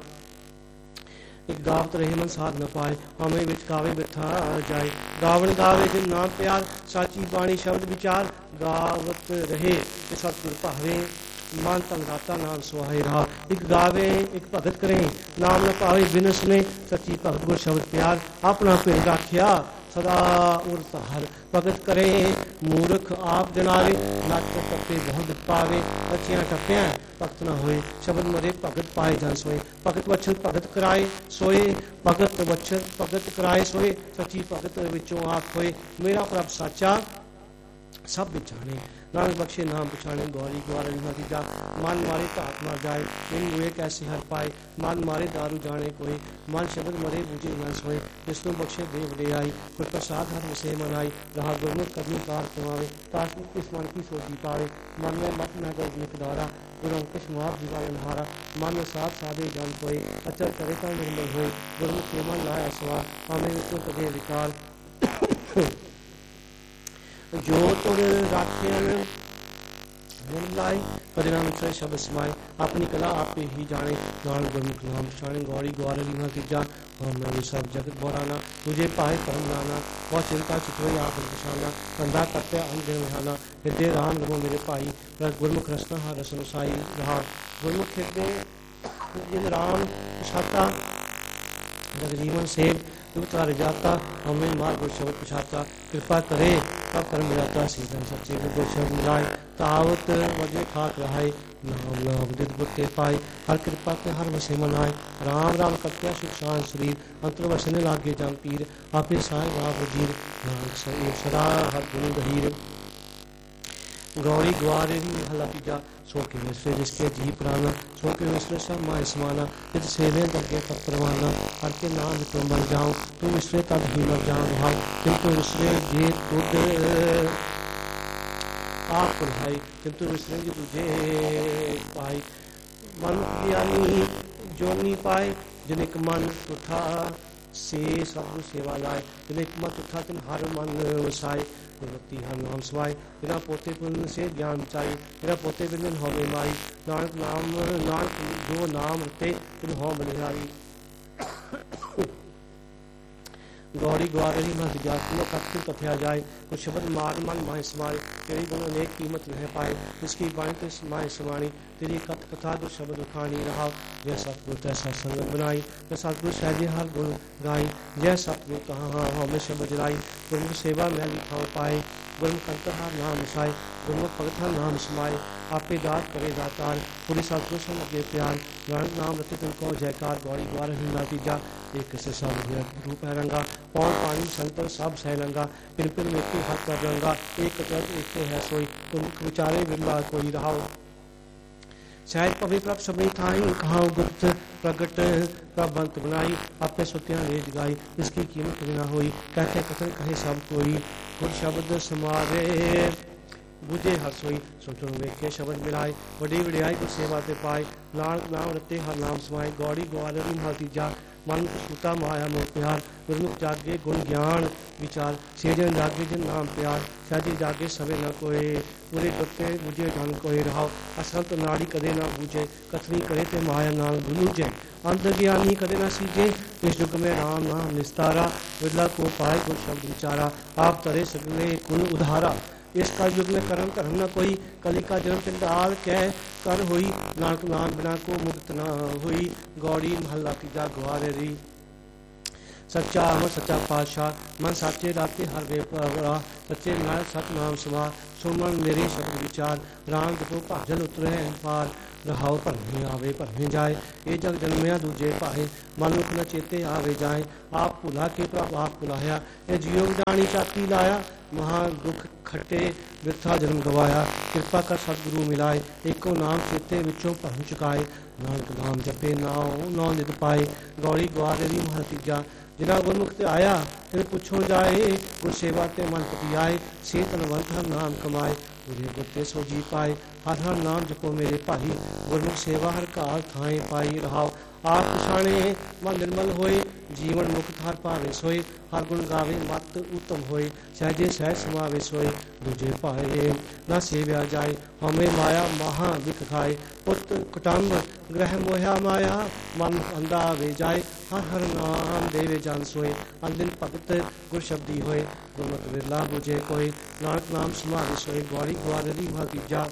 एक गावत रहे मन साध न पाए, हमें विच गावे बिथा जाए। गावन गावे जिन नाम प्यार, साची बाणी शब्द विचार। गावत रहे कि सतगुर भावे, मन तन दाता नाम सुहाए रहा। एक गावे एक भगत करे, नाम न पावे बिनस ने, सच्ची भगत गुर शब्द प्यार। अपना पिंड राखिया सदा उर्त हर, भगत करे मूर्ख आप जनावे, नच टप्पे बहुत पावे। बच्चियां टप्पिया भगत न होए, शब्द मरे भगत पाए जन सोए। भगत वचन भगत कराए सोए, भगत वचन भगत कराए सोए। सच्ची भगत विचों आप होए, मेरा प्रभ साचा सब बिछाने। नानक बख्शे नाम पछाने, गौरी ग्वार निभा तीजा। मन मारे घात मार जाए, बिन मुए कैसे हर पाए, मन मारे दारू जाने कोई, मन शब्द मरे बूझे न सोए। विष्णु बख्शे देव ले आई, गुर प्रसाद हर वसे मनाई। रहा गुरमुख करनी कार कमावे, ताकि इस मन की सोची पावे। मन में मत न गज निकदारा, गुरु अंकुश मुआफ जीवा अनहारा। मन साथ साधे जन कोई, अचल करे तो निर्मल होए। गुरमुख के मन लाया सवार, हमें विचों कदे विकार। जो तुर राखियन निर्मलाई, परिणाम से शब्द समाए। अपनी कला आपे ही जाने, नान गुरमुख नाम पछाने। गौरी ग्वार निभा तीजा। हम मैं सब जगत बोराना, तुझे पाए परम नाना। बहुत चिंता चितवई आप पछाना, कंधा करते अंधे विहाना। हृदय राम रमो मेरे भाई, गुरमुख रसना हर रसन साई रहा। गुरमुख हृदय जिन राम छाता, जग जीवन सेव तार जाता। हमें मार गुर शब्द पछाता, कृपा करे तब कर्म मिलाता। सीधन सच्चे गुर शब्द मिलाए, तावत वजे खाक रहाए। नाम नाम दिद बुते पाए, हर कृपा के हर वसे मनाए। राम राम करते सुख शान शरीर, अंतर वसने लागे जन पीर। आपे साय राम वजीर, नानक सही सदा हर गुण गहीर। गौरी ग्वारे महला तीजा। सो के विसरे जिसके जी प्राणा, सो के विसरे सब माय समाना। जित सेवे दगे तब परवाना, हर के नाम तो मर जाऊं। तू विसरे तब ही मर जाऊं भाई, किंतु विसरे जे तुद आप भाई, किंतु विसरे जी तुझे पाई। मन ज्ञानी जो नहीं पाए, जिनिक मन उठा से सब सेवा लाए। जिनिक मत उठा तिन हर मन वसाए। भक्ति हर नाम सवाए, बिना पोते पुण्य से ज्ञान बचाई। बिना पोते बिंदन हो माई, नानक नाम नानक जो नाम रते तिन हो बलिहारी। गौरी ग्वारही मत जाती कथन कथया जाए। कुछ शब्द मार मन माए समाए, तेरी गुण अनेक कीमत रह पाए। इसकी बाणी तो माए समानी, तेरी कथ कथा दो शब्द खानी रहा। जय सतगुरु तैसा संगत बनाई, जय सतगुरु सहजे हर गुण गाई। जय सतगुरु कहाँ हाँ हमें शब्द जलाई, गुरमुख सेवा मैं लिखा पाए। गुरमुख कंकर हर नाम मिसाए, गुरमुख भगत हर नाम समाए। आपे दात करे दातार, पूरी सतगुरु से लगे प्यार। नानक नाम रते तुमको जयकार। गौरी ग्वार हिंदा तीजा। एक से सब रूप है रंगा, पौन पानी संतर सब सह लंगा। पिन पिन मेटी हाथ कर रंगा, एक कतर एक है सोई। गुरमुख विचारे बिरला कोई रहाओ। सहज पवी प्रभ सबनी थाई, कहाँ गुप्त प्रगट प्रबंत बनाई। आपे सुतियाँ ले जगाई, इसकी कीमत न होई। कहते कथन कहे सब कोई, गुर शब्द समारे ਬੁਝੇ ਹਰਸੋਈ ਸੁਣਨ ਵੇਖੇ ਸ਼ਬਦ ਮਿਲਾਏ ਵੱਡੀ ਵਡਿਆਈ ਕੋ ਸੇਵਾ ਤੇ ਪਾਏ ਨਾਨਕ ਨਾਮ ਰਤੇ ਹਰ ਨਾਮ ਸਮਾਏ ਗੌੜੀ ਗਵਾਲੇ ਦੀ ਮਹਲ ਤੀਜਾ ਮਨ ਛੂਟਾ ਮਾਇਆ ਮੋਹ ਪਿਆਰ ਗੁਰਮੁਖ ਜਾਗੇ ਗੁਣ ਗਿਆਨ ਵਿਚਾਰ ਸੇਜਨ ਜਾਗੇ ਜਿਨ ਨਾਮ ਪਿਆਰ ਸਾਜੀ ਜਾਗੇ ਸਵੇ न कोय पूरे गुटे बुझे धन कोय रहाओ असंत नाड़ी कदे ना बूझे कथनी करे ते माया नाल बुलूझे अंध ज्ञानी कदे ना सीजे इस युग में राम नाम निस्तारा विरला को पाए गुर शब्द विचारा आप तरे सगले कुल उधारा इस कल युग में कर्म धर्म न कोई कली का जन्म पिंडाल कह कर होई नानक नाम बिना को मुक्त न हुई गौड़ी महला तीजा गुआरे री सच्चा अमर सच्चा पातशाह मन साचे राते हर वे परा सच्चे नायक सतनाम समा सुमन मेरे शब्द विचार राम जपो भाजन उतरे पार रहाओ भरने आवे भरने जाए ये जग जन्मया दूजे पाए मन मुख न चेते आवे जाए आप भुला के प्रभ आप भुलाया ये जियो जानी चाती लाया महा दुख खट्टे बिरथा जन्म गवाया कृपा कर सतगुरु मिलाए एको नाम चेते विचों भरम चुकाए नानक नाम जपे नाओ नौ नित पाए गौड़ी ग्वारे दी महा तीजा जिना गुरमुख ते आया फिर पुछो जाए गुर सेवा ते मन पति आए से तनवंत हर नाम कमाए गुरे गुरते सो जी पाए हर हर नाम जपो मेरे भाई गुरमुख सेवा हर काल थाए पाई रहाओ आप पछाणे मन निर्मल होए जीवन मुक्त हर पावे सोए हर गुण गावे मत उत्तम होए सहजे सहज समावे सोए दूजे पाए न सेव्या जाए हमें माया महा बिख खाए पुत कुटुंब ग्रह मोहा माया मन अंधा वे जाए हर हर नाम देवे जान सोए अंदिन भगत गुर शब्दी होए गुरमत विरला बुझे कोई नानक नाम समाधि सोए गौड़ी ग्वारे दी महा तीजा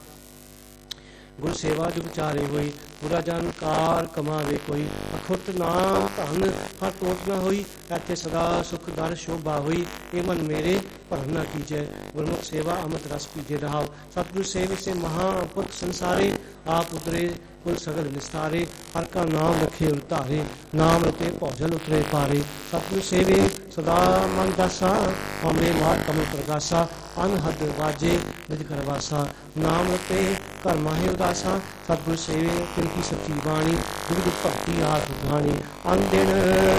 गुर सेवा जुग चारे होई पूरा जानकार कमावे कोई अखुट नाम धन हर टोट न होई ऐथे सदा सुख दर शोभा होई ए मन मेरे भरम न कीजै गुरमुख सेवा अमृत रस पीजे रहाओ सतगुरु सेव से महापुत संसारे आप उतरे कुल सगल निस्तारे हर का नाम रखे उतारे नाम रते भौजल उतरे पारे सतगुरु सेवे सदा मन दासा हमरे मार कमल प्रकाशा अनहद बाजे निज करवासा नाम रते घर माहे उदासा सतगुरु सेवे तिनकी सच्ची बाणी दुख भक्ति आस उठानी अन दिन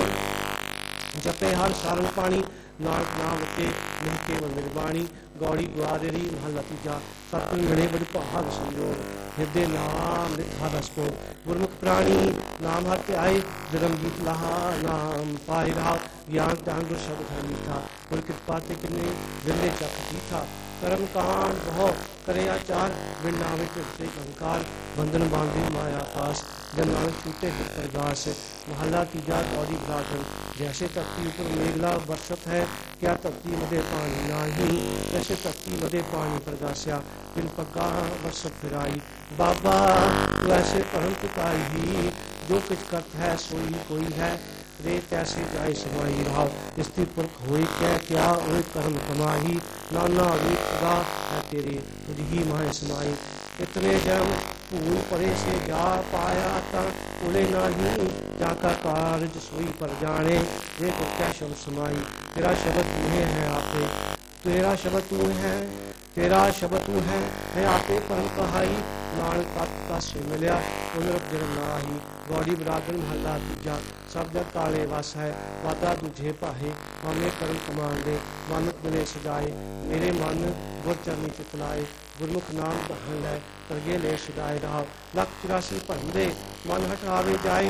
जपे हर सारंग पानी नानक नाम रते मिल केवल निर्वाणी गौड़ी ग्वारे री महला तीजा सतगुरु मिले बड़ भाग संयोग हिरदे नाम निथा दसको गुरमुख प्राणी नाम हर ते आए जगम गीत लहा नाम पाए रहा ज्ञान ज्ञान गुर शब्द है मीठा गुर कृपा ते किन्ने जिले चक जीठा कर्म कांड बहुत करे आचार बिन नावे से अहंकार बंधन बांधे माया पास जन नानक छूटे हित प्रगास महला तीजा गौड़ी विराजन जैसे धरती ऊपर मेघला बरसत है क्या धरती मदे पानी नाही जैसे धरती मदे पानी प्रगास्या बिन पग्गा बरसत फिराई बाबा वैसे परम पिताई ही जो कुछ करत है सोई कोई है रे तैसे जाए समाई रहा स्त्री पुरख होई क्या क्या ओए कर्म कमाही नाना वे खुदा है तेरे तुझी माए समाई इतने जम भूल परे से जा पाया ता उले नाही जाका कारज सोई पर जाने वे को क्या शब्द समाई तेरा शब्द तुम्हें है आपे तेरा शब्द तू है तेरा शब्द तू है है आपे परम कहाई नानक तस मिलिया उनरत जन्म नाही गौड़ी विरागन महला तीजा सब जग काले वस है वादा दूजे पाहे हमें कर्म कमान दे मानुक मिले सजाए मेरे मन गुर चरनी चितलाए गुरमुख नाम दहन लै करगे ले सजाए रहा लख तिरासी भरम दे मन हटावे जाए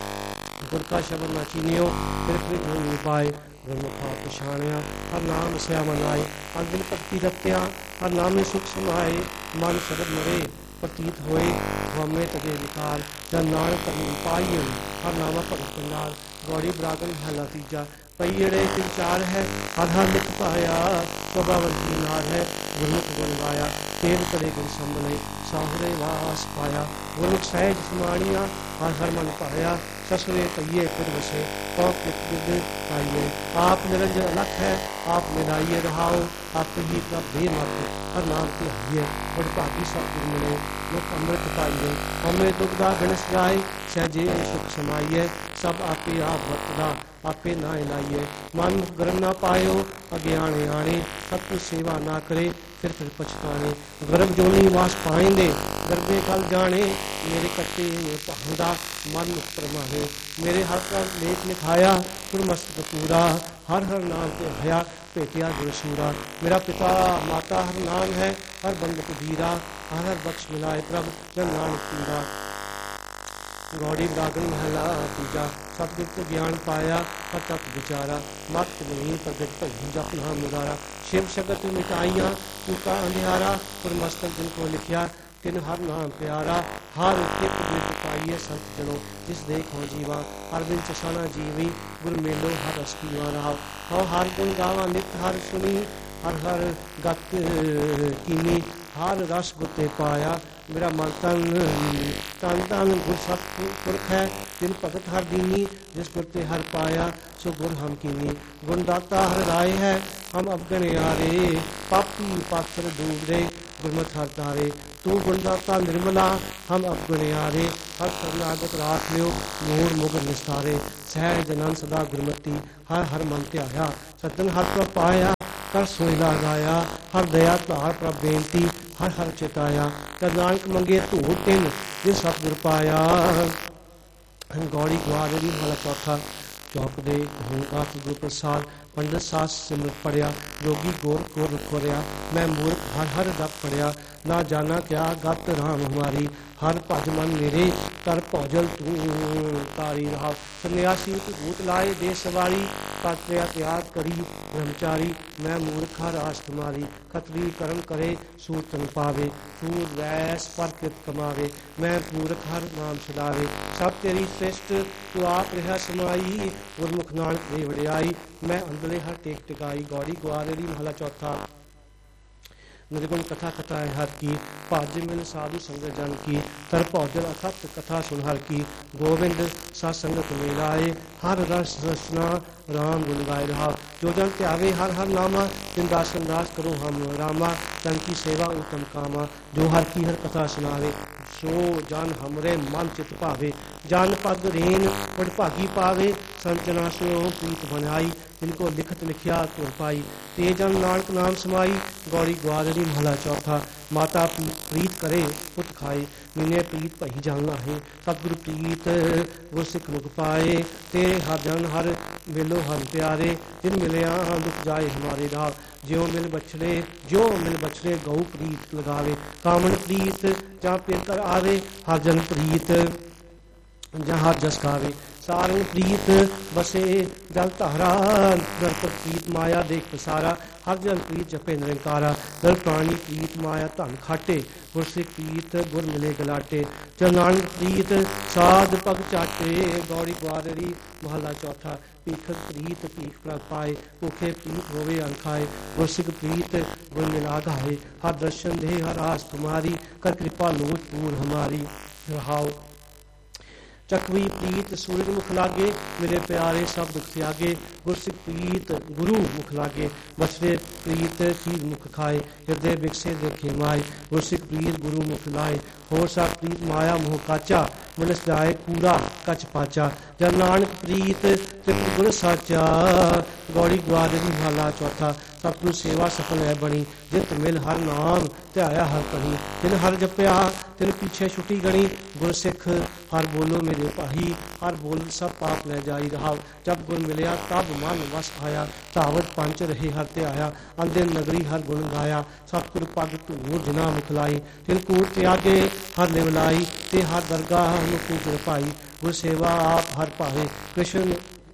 गुर का शब्द न चीनियो फिर फिर नहीं पाए गुरमुखा पछाणिया हर नाम स्या मनाए हर दिन भक्ति रत्या हर नाम में सुख समाए मन शब्द मरे प्रतीत होए हमें तगे विकार जब नानक करनी पाई हर नामा भगत पंडाल गौड़ी विरागन महला तीजा पईड़े तिन चार है हर हर लिख पाया स्वभावती नार है गुरमुख बनवाया तेल करे गुण संभले साहरे वास पाया गुरमुख सहज समाणिया हर हर मन पाया ससुरे पइये फिर बसे तो कित आइए आप निरंजन अलख है आप मिलाइए रहाओ आप ही का बेमत हर नाम के हइये बड़ भागी सतगुरु मिले मुख अमृत पाइए हमें दुखदा गणस जाए सहजे सुख समाइए सब आपे आप वरतदा आपे ना लाइए। मन गर्म ना पायो अज्ञाने आने, सतगुर सेवा ना करे फिर फिर पछताने। गर्भ जोनी वास पाएंदे गर्भे कल जाने, मेरे कट्टे पहुँदा मन मुख परमाने। मेरे हर का लेख लिखाया गुरमस्तक पूरा, हर हर नाम के भया भेटिया गुरसूरा। मेरा पिता माता हर नाम है हर बंदक धीरा, हर हर बख्श मिलाए प्रभ जन नानक पीरा। गौड़ी रागन महला पूजा, सतगुर को ज्ञान पाया हर तक विचारा। मत नहीं प्रगट भई जप नाम मुरारा, शिव शगत मिटाइया तूका अंधियारा। गुरमस्तक जिनको लिखिया तिन हर नाम प्यारा, हर कित बिट पाइए संत जनो जिस देखो जीवा। हर बिन चसाना जीवी गुर मेलो हर रस पीवा रहा। हौ हर गुण गावा नित हर सुनी, हर हर गत कीनी। हर रस गुते पाया मेरा मन तन तन तन गुर सत पुरख है, जिन भगत हर दीनी। जिस गुर ते हर पाया सो गुर हम कीनी। गुण दाता हर राय है हम अवगण आरे, पापी पात्र डूबरे गुरमत हर तारे। तू गुणदाता निर्मला हम अवगुण आरे, हर शरणागत राख लियो मोर मुग निस्तारे। सहज आनंद सदा गुरमति हर हर मन ध्याया, सतन हर प्रभ पाया कर सोइला गाया। हर दया धार प्रभ बेनती हर हर चिताया, जब नानक मंगे धूड़ तिन जिस सतगुर पाया। गौड़ी ग्वारड़ी वाला चौथा चौकदे होगा गुरु प्रसाद। पंडित सास सिमरत पढ़िया जोगी गोर गोर खोरिया। मैं मूर्ख हर हर गप पढ़िया ना जाना क्या गत राम हमारी। हर भज मन मेरे कर भौजल तू तारी रहा। सन्यासी भूत लाए दे सवारी, पात्रिया त्याग करी ब्रह्मचारी। मैं मूर्ख हर आस तुम्हारी, खतरी कर्म करे सूर तन पावे। सूर वैस पर कृत कमावे, मैं मूर्ख हर नाम सदावे। सब तेरी सृष्ट तू आप रहा समाई, गुरमुख नानक दे वड़ियाई। मैं अंदले हर टेक टिकाई। गौड़ी ग्वारड़ी महला चौथा। निर्गुण कथा कथा है हर की, भाज मिल साधु संग जन की। तर भौजन अथत कथा सुन हर की, गोविंद सत्संगत मिलाए। हर रस रचना राम गुण गाय रहा। जो जन त्यावे हर हर नामा, तिन दासन दास करो हम रामा। तन की सेवा उत्तम कामा, जो हर की हर कथा सुनावे। सो जन हमरे मन चित भावे, जन पद रेन बड़ भागी पावे। संजना सो प्रीत बनाई, जिनको लिखत लिखिया तुर पाई। ते जन नानक नाम समाई। गौड़ी ग्वारड़ी महला चौथा। माता प्रीत करे पुत खाए, मीने प्रीत भई जान लाहे। सतगुरु प्रीत गुर सिख मुख पाए, तेरे हर जन हर मिलो हर प्यारे। जिन मिलिया दुख जाए हमारे राह, ज्यों मिल बछड़े ज्यों मिल बछड़े गऊ प्रीत लगावे। कामन प्रीत जहाँ पेर कर आवे, हर जन प्रीत जहाँ जस गावे। सारंग प्रीत बसे जल धारा, दरपत प्रीत माया देख पसारा। हर जन प्रीत जपे निरंकारा, दल प्राणी प्रीत माया धन खाटे। गुर सिख प्रीत गुर मिले गलाटे, जन नानक प्रीत साध पग चाटे। गौड़ी ग्वारड़ी महला चौथा। भीखक प्रीत भीख प्रभ पाए, भूखे प्रीत होवे अन खाए। गुर सिख प्रीत गुर मिला गाए, हर दर्शन दे हर आस तुम्हारी। कर कृपा लोच पूर हमारी। रहाओ चकवी प्रीत सूरज मुख लागे, मेरे प्यारे सब दुख त्यागे। गुर सिख प्रीत गुरु मुख लागे, बछड़े प्रीत चीज मुख खाए। हृदय बिकसे देखे माए, गुर सिख प्रीत गुरु मुख लाए। होर सा प्रीत माया मोह काचा, मनस जाए कूड़ा कच पाचा। जन नानक प्रीत त्रिपुर गुण साचा। गौड़ी ग्वारड़ी महला चौथा। सतगुरु सेवा सफल है बनी, जित मिल हर नाम ध्याया हर कहीं। तिन हर जपया तिन पीछे छुटी गणी, गुर सिख हर बोलो मेरे भाई। हर बोल सब पाप ले जाई रहा, जब गुर मिलया तब मन वस आया। धावत पंच रहे हर त्याया, अंदिन नगरी हर गुण गाया। सतगुर पग धूर जिना मुख लाई, तिन कूड़ त्यागे हर निवलाई। ते हर दरगाह मुख पाई, गुर सेवा आप हर पावे। कृष्ण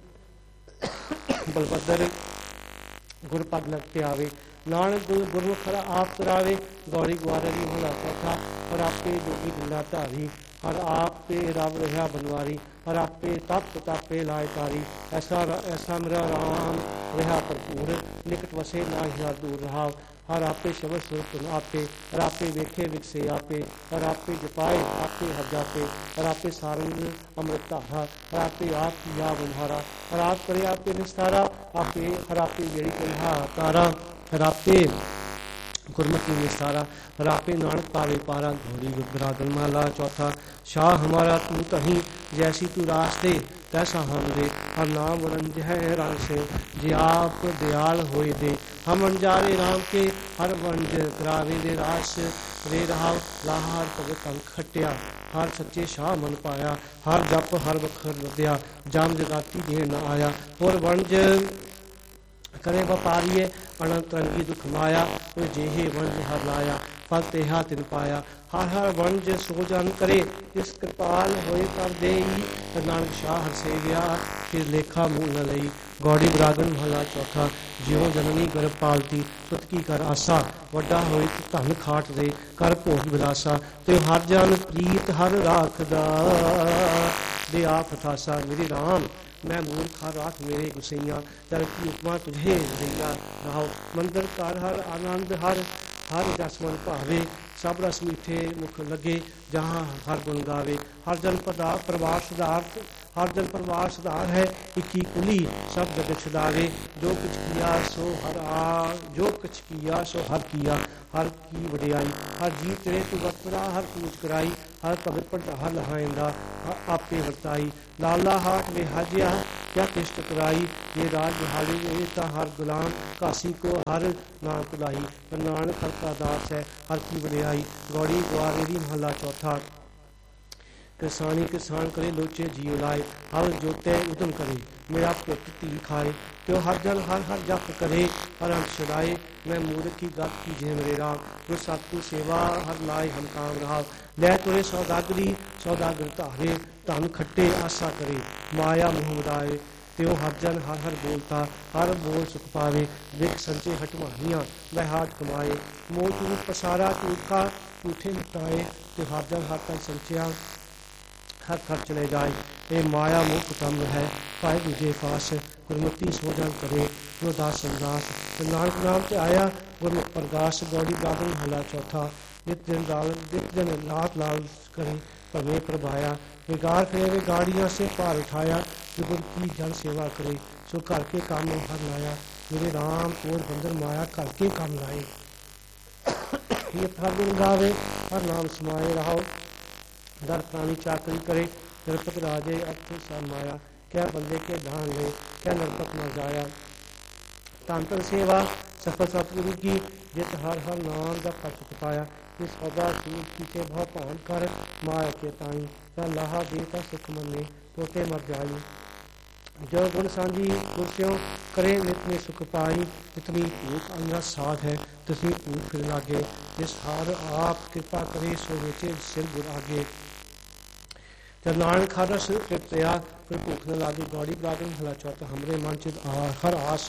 बलभद्र गुर पग लग प्यावे, नानक गुर गुरमुख आप करावे। गौड़ी ग्वारड़ी महला चौथा। हर आपे जोगी दिला धारी, हर आप पे रब रहा बनवारी। हर आपे तप तापे लाए तारी, ऐसा ऐसा मेरा राम रहा भरपूर। निकट वसे ना ही दूर रहा, हर आपे शब्द सुरत आपे। हर आपे वेखे विकसे आपे, हर आपे जपाए आपे हर जापे। हर आपे सारंग अमृत धारा, हर आपे आप किया बंधारा। हर आप करे आपे निस्तारा, आपे हर आपे जेड़ी कहा तारा। हर आपे गुरमति निस्तारा, हर आपे नानक पावे पारा। घोड़ी गुरागन माला चौथा। शाह हमारा तू कहीं, जैसी तू रास्ते तैसा हम दे हर नाम रंज है रंग से जे आप दयाल होए दे हम अनजारे राम के हर वंज करावे दे रास रे रहा लाहार भगत अंग खटिया हर सच्चे शाह मन पाया हर जप हर बखर वध्या जाम जगाती देह न आया और वंज करे व्यापारीए अनंत रंगी दुख माया कोई जेहे वंज हर लाया फल तेहा तिन पाया हर हर वंज सो जन करे इस कृपाल होए कर देई नानक शाह हर से गया फिर लेखा मूल न लई गौड़ी बरागन महला चौथा ज्यों जननी गर्भ पालती सुत की कर आसा वड्डा होए धन खाट दे कर भोग विलासा ते हर जन प्रीत हर राखदा दे आप थासा मेरे राम मैं मूर्ख हर राख मेरे गुसैया चल की उपमा तुझे दैया रहो मंदिर कर हर आनंद हर हर जसमन भावे सब रस मीठे मुख लगे जहाँ हर गुण गावे हर जन पदा प्रवार सिद्धार्थ हर जन प्रवार सिद्धार है इक्की कुली सब जगत छुड़ावे जो कुछ किया सो हर आ जो कुछ किया सो हर किया हर की वडियाई हर जी तेरे तू वकरा हर पूज कराई हर भगत पढ़ हर लहाइंदा आपे वरताई लाला हाट वे हाजिया क्या किश्त कराई ये राज बिहाली ये ता हर गुलाम काशी को हर नाम कुलाई नानक हर का दास है हर की वडियाई गौड़ी ग्वारेरी महला चौथा किसानी किसान करे लोचे जियो लाए हर जोते उदम करे मेरा पुत ती खाए त्यो हर जन हर हर जप करे हर अंत छुड़ाए मैं मूर्ख की गप की जे मेरे राम जो सतगुर सेवा हर लाए हम काम रहा लै तुरे सौदागरी सौदागर धारे धन खट्टे आशा करे माया मोह मुदाए त्यों हर जन हर हर बोलता हर बोल सुख पावे विख संचे हटवानियाँ वह हाट कमाए मोह चूट पसारा टूटा टूठे मिटाए त्यो हर जन हर तन संचिया हर खर चले जाए ये माया मोह कुटुंब है पाए दूजे पास गुरमती सोजन करे जो दास संदास नानक नाम से आया गुरमुख प्रकाश गौड़ी बादल हला चौथा नित दिन लाल नित दिन लात लाल करे भवे प्रभाया बेगार करे वे गाड़ियाँ से पार उठाया गुर की जन सेवा करे सो घर के काम में हर लाया मेरे राम और बंदर माया घर के काम लाए ये हर गुण गावे हर नाम समाये रहो दर प्राणी चाकरी करे नरपत राजे अर्थ समाया क्या बंदे के दान ले क्या नरपत न जाया तांतन सेवा सफल सतगुरु की जित हर हर नाम का फल पाया इस सदा की के भाव पान कर माया के ताई क्या लाहा देता सुख मने तोते मर जाई जो गुण सांझी गुरस्यों करे नित में सुख पाई इतनी भूख अंगा साध है तुसी भूख फिर लागे जिस हार आप कृपा करे सो बेचे सिर गुर आगे जब नानक खादा सिर तृप्तया फिर भूख न लागे गौड़ी बादल हला चौथा हमरे मन चित हर आस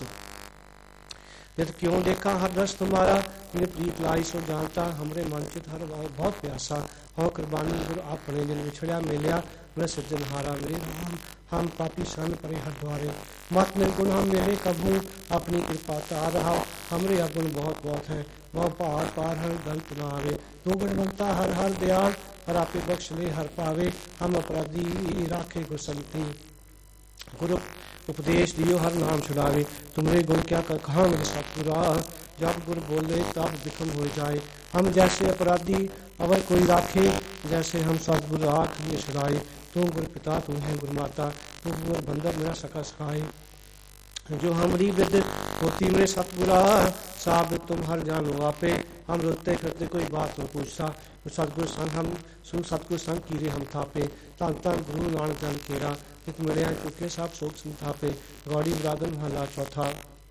यदि क्यों देखा हर रस तुम्हारा ये प्रीत लाई सो जानता हमरे मन चित हर बहुत प्यासा हो कुर्बानी गुरु अपने जिन विछड़िया मिलिया मैं सज्जनहारा मेरे राम हम पापी सन परे हर द्वारे मत निर्गुण हम मेरे कभू अपनी कृपा ता रहा हमरे अगुण बहुत बहुत है वह पार पार हर गलत न आवे तू गुणवंता हर हर दयाल हर आपे बख्श ले हर पावे हम अपराधी राखे गुरसंती गुरु उपदेश दियो हर नाम छुड़ावे तुमरे गुण क्या कर कहाँ मेरे सतगुरा जब गुरु बोले तब विखम हो जाए हम जैसे अपराधी अवर कोई राखे जैसे हम सतगुरु राख ये छुड़ाए तू गुरु पिता तू है गुरु माता तू गुरु बंदर मेरा सका सखाए जो हमारी विद होती मेरे सतगुरा साब तुम हर जानो आपे हम रोते फिरते कोई बात न पूछता सतगुरु संग हम सुन सतगुरु संग कीरे हम थापे धन धन गुरु नानक जन केरा एक मिले चुके सब शोक संतापे गौड़ी बरादन महला चौथा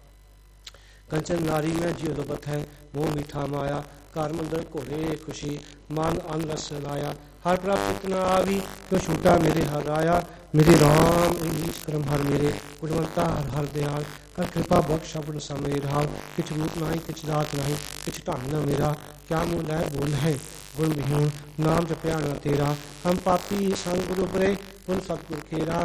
कंचन नारी में जियो लबत है मोह मीठा माया कार मंदिर घोड़े खुशी मान अन रस लाया हर प्राप्त न आवी क्यों छूटा मेरे हर आया मेरे राम ईश क्रम हर मेरे गुणवंता हर हर दयाल कर कृपा बख्श शब्द समय रहा किछ रूप नहीं किछ दात नहीं किछ ढंग न मेरा क्या मूल है बोल है गुण विहीन नाम जपया न तेरा हम पापी संग गुरु बरे गुण सतगुर खेरा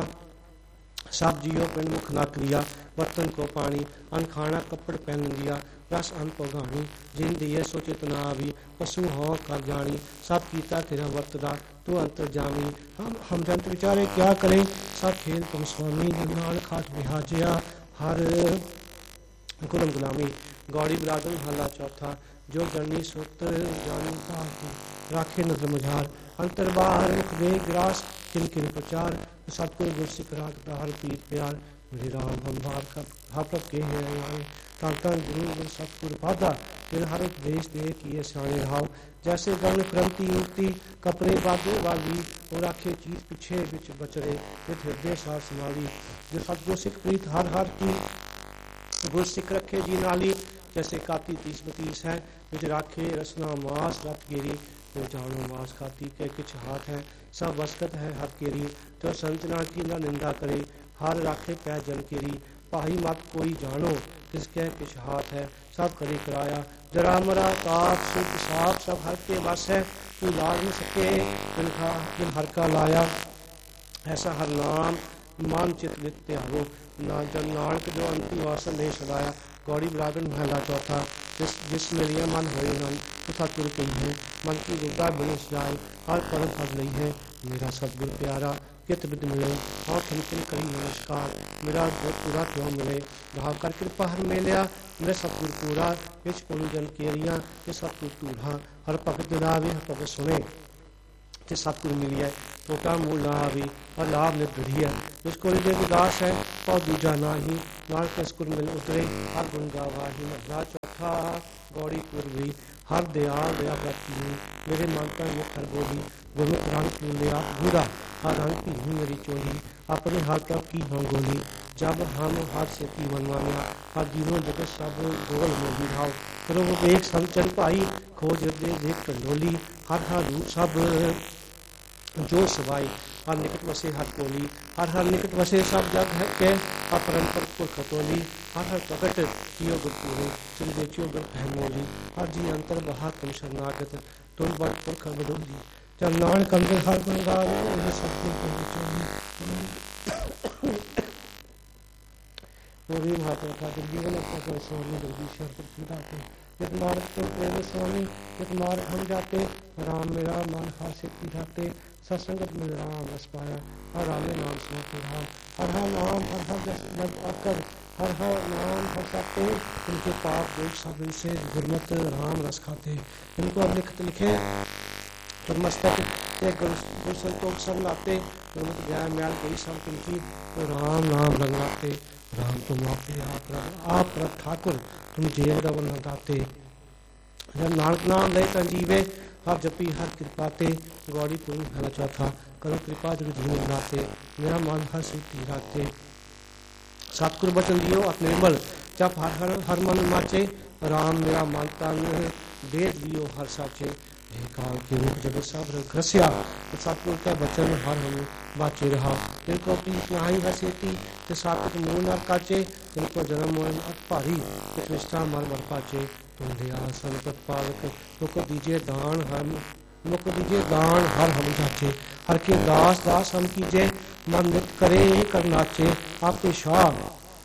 सब जियो पिंड मुख न क्रिया बर्तन को पानी अन खाना कपड़ पहन दिया रस अन पौगानी जिन दिए सो चेतना आवी पशु हो कर जानी सब कीता तेरा वर्तदा तू अंतर जानी हम हम जंत विचारे क्या करें सब खेल तुम स्वामी नाल खाट बिहाजिया हर गुलाम गुलामी गौड़ी बरादन हला चौथा जो जननी सुत जानी राखे नजर मझार अंतर बाहर मुख वे ग्रास किन किन प्रचार सतगुरु गुरसिख राखदा हर पीर प्यार मेरे राम हम बार का हापक के है आए तन तन गुरु गुरु सतगुरु पादा फिर हर उपदेश दे किए सियाने रहाओ जैसे गण क्रांति युक्ति कपड़े बागे वाली और आखे चीज पीछे बिच बचरे फिर हृदय सार संभाली जो सतगुरु सिख प्रीत हर हर की गुरसिख रखे जी नाली जैसे काती तीस बतीस है बिच राखे रसना मास रत गिरी तो जानो मास खाती के किछ हाथ है सब वस्कत है हर केरी तो संतना की न निंदा करे हर राखे पै जन केरी पाही मत कोई जानो किसके किछ हाथ है सब करे कराया जरा मरा ताप सुख साप सब हर के बस है तू लाग न सके जिनका जिन हर का लाया ऐसा हर नाम मान चित नित्य हो ना जन नानक जो अंतिम वासन ने सदाया गौड़ी बिरागन महला चौथा जिस जिसमें लिया मन होए नन तथा तुर कही है मन की गुदा बने जाए हर परम फल नहीं है मेरा सतगुरु प्यारा कित बिद मिले और खिलखिल करी नमस्कार मेरा पूरा क्यों मिले भाव कर कृपा हर मेलिया मेरे सतगुरु पूरा किच कोई जन केरिया ये सतगुरु तूढ़ा हर भगत दिलावे हर भगत सुने ते सतगुरु मिली है टोटा मूल ना आवी और लाभ ने दृढ़ी है जिसको हृदय उदास है और दूजा ना ही नाल कसकुर मिल उतरे हर गुण गावा ही मजा चौथा गौड़ी कुरवी हर दयाल दया करती हूँ मेरे मन पर मुख हर बोली गुरमुख रंग क्यों लिया बुरा हर रंग की हूँ मेरी चोली अपने हाथ तक की हाँ गोली जब हम हाथ से की मनवाया हर जीवन जगत सब गोल मोदी भाव करो वो देख संग चल पाई खोज हृदय देख कंडोली हर हर रूप सब जो सवाई हर निकट वसे हर कोली हर हर निकट वसे सब जग है के अपरन पर को खतोली हर हर प्रकट कियो गुरपुरे तुम देखियो गुर मोली हर जी अंतर बहा तुम शरणागत तुम बड़ पुरख बडोली जब नान कंदे हर गुण गावे उन्हें सब को चोली पूरी भाषा का जीवन अपना को स्वामी जगदीश्वर पर खिलाते जित मार्ग तो प्रेम स्वामी जित मार्ग हम जाते राम मेरा मन हास्य पीढ़ाते सत्संगत में राम रस पाया हर राम नाम सुनते राम हर हर नाम हर हर जब आकर हर हर नाम हर सकते इनके पाप दोष सब इनसे गुरमत राम रस खाते इनको अब लिखत लिखे तो मस्तक के गुरु संतोष सब लाते गुरमत ज्ञान म्याल गई सब इनकी तो राम नाम रंगाते राम तुम आपे आप आप रब ठाकुर तुम जेल दवन दाते जब नानक नाम ले संजीवे हर जपी हर कृपाते गौड़ी पुरी भला चौथा करो कृपा जग जीवन लाते मेरा मन हर सिद्धि राते सतगुरु बचन दियो अपने निर्मल जब हर हर हर मन माचे राम मेरा मन तन वेद लियो हर साचे हे काल के रूप जब सब घस्या सतगुरु का बचन हर हम बाचे रहा जिनको प्रीत नाही हसेती ते सातक मुंह न काचे जिनको जन्म मोह भारी ते निष्ठा मर मर पाचे तुम दया संपत पालक मुख दीजिए दान हम मुख दीजिए दान हर हम जाचे हर के दास दास हम कीजे मन नित करे कर नाचे आपके शाह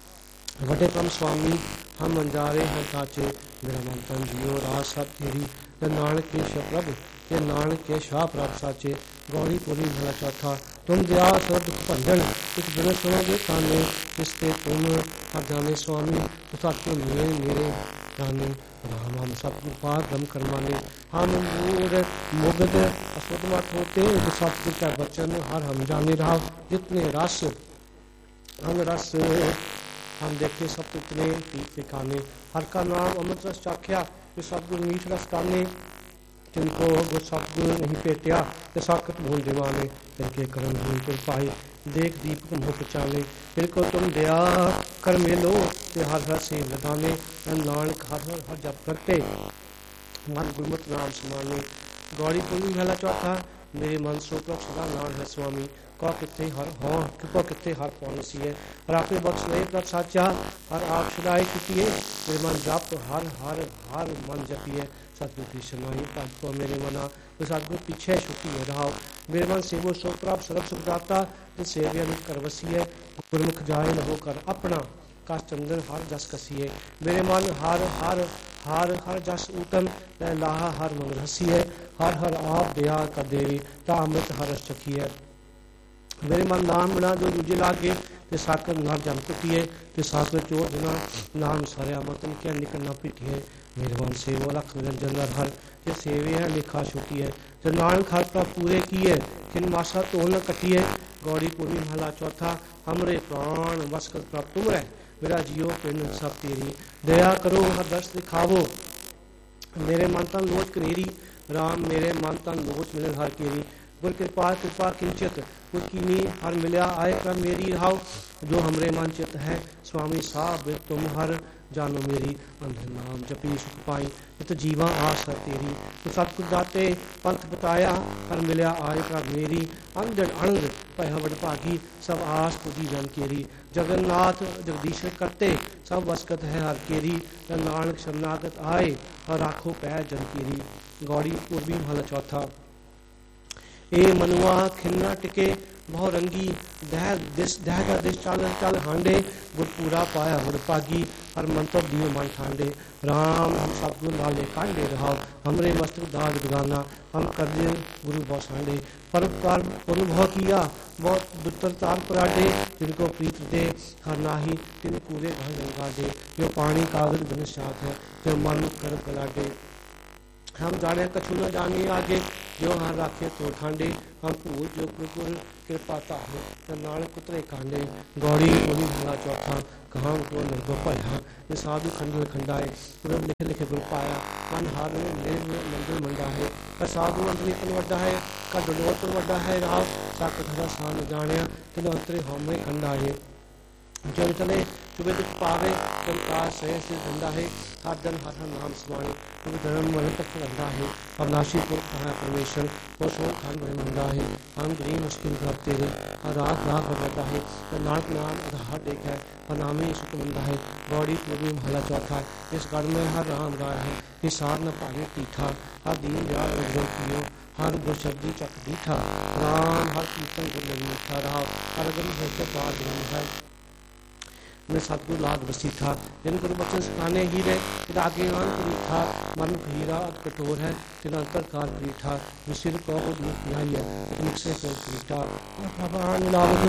वटे कम स्वामी हम मंजारे हैं काचे मेरा मन तन जियो रास सब तेरी नानक के शप्रभ के नानक के शाह प्रभ साचे गौरी पुरी भला चौथा तुम दया सब दुख भंजन इस बिन सुनोगे काने इसते तुम हर जाने स्वामी तथा के मेरे मेरे जाने राम हम सब पार ब्रह्म कर्माने हम मूर मुगध असुद मत होते सतगुरु का वचन हर हम जाने रहा जितने रस हम रस हम देखे सब इतने तीर्थ खाने हर का नाम अमृत रस चाख्या कि सतगुरु मीठ रस काने जिनको गुर सतगुरु नहीं पेटिया ते साकत भूल दीवाने जिनके कर्म भूल को पाए देख दीपक मुँह पचाने जिनको तुम दया कर मिलो ते हर हर से लगाने नानक हर हर हर जप करते मन गुरमत नाम समाने गौड़ी पुरी भला चौथा मेरे मन सो प्रभ सदा नाम है स्वामी कौ कितने हर हों कृपा कितने हर पौन सी है और आपे बख्श नहीं प्रभ साचा हर आप शुदाई की मेरे मन जप हर हर हर मन जपिए सतगुरु की सुनाई पद को मेरे मना तो सतगुरु पीछे छुट्टी है रहा मेरे मन से वो सो प्रभ सर्व सुख दाता जिस सेविया नित कर वसीए गुरमुख जाए न होकर अपना का चंदन हर जस कसीए मेरे मन हर हर हर हर जस उत्तम लाहा हर मन रसी है हर हर आप दया का देवी ता अमृत हर रस चखी है मेरे मन नाम बिना जो दूजे लागे ते साकर नाम जम कुटिए ते साकर चोर बिना नाम सारे मतन क्या निकल ना पिटिए मेरे मन से वो लख निरंजन हर जे सेवे है लिखा छुटी है जो नानक हर पर पूरे किए किन मासा तो न कटिए गौड़ी पूर्वी महला चौथा। हमरे प्राण वसकत प्राप्त तुम रह, मेरा जियो पिंड सब तेरी। दया करो हर दर्श दिखावो, मेरे मन तन लोच कनेरी। राम मेरे मन तन लोच मिलन हर केरी। गुर कृपा कृपा किंचित गुर कीनी हर मिल्या आए कर मेरी रहाओ। जो हमरे मन चित है स्वामी साहब तुम हर जानो मेरी। अंधे नाम जपी सुख पाई नित जीवा आस है तेरी। तो सतगुर दाते पंथ बताया हर मिल्या आए कर मेरी। अंधड़ अणग भय बड़ भागी सब आस पुजी जन केरी। जगन्नाथ जगदीश्वर करते सब वसकत है हर केरी। नानक शरणागत आए हर राखो पै जन केरी। गौड़ी पूर्वी महला चौथा। ए मनुआ खिन्ना टिके बहु रंगी, दह दिस दह का दिस चल चल हांडे। गुर पूरा पाया गुर पागी हर मंत्र दियो मन ठांडे। राम हम सतगुर नाले कांडे रहाओ, हमरे मस्तक दाग दुगाना हम कर दे गुरु बसांडे। पर पर अनुभव किया बहुत दुतर तार पराडे। जिनको प्रीत दे हर नाही तिन पूरे घर लगा दे। जो पानी कागज बिन साथ है जो मन कर गलाडे। हम जाने कछु न जाने आगे जो हर राखे तो खांडे। हम भूल जो गुर कृपा ताहे तो नानक उतरे कांडे। गौड़ी बोली महला चौथा। कहाँ को निर्भर भया ये साधु खंड खंडाए। गुरु लिखे लिखे गुरु पाया मन हार में ले मंदिर मंडा है। पर साधु अंतरी पन वड्डा है का डोलोर पर वड्डा है। राव साक धरा सान जानिया कि अंतरे होमे खंडाए। जब चले चुबे दुख पावे जब काज सह से धंधा है। हर दिन हर हर नाम स्मारे क्योंकि धर्म मन तक रंधा है। अविनाशी पुरुष कहा परमेश्वर वो शोर खान बड़े मंदा है। हम गरीब मुश्किल घर तेरे हर रात रात बदलता है। तो नानक नाम आधार देख है और नाम ही सुख मंदा है। गौड़ी पूर्वी महला चौथा। इस गढ़ में हर राम गाय है हिसार न पावे तीठा। हर दीन दयाल अर्जुन पियो हर गुर शब्दी चक दीठा। राम हर कीर्तन गुर लगी मीठा रहा। हर गम है पार है मैं सतगुर लाग बसी था। जिन गुरु बचन सिखाने ही रहे आगे आन मीठा। मन हीरा कठोर है तिन अंतर कार पीठा। सिर को दूध पियाई है निकसे पेड़ पीठा। भगवान नाम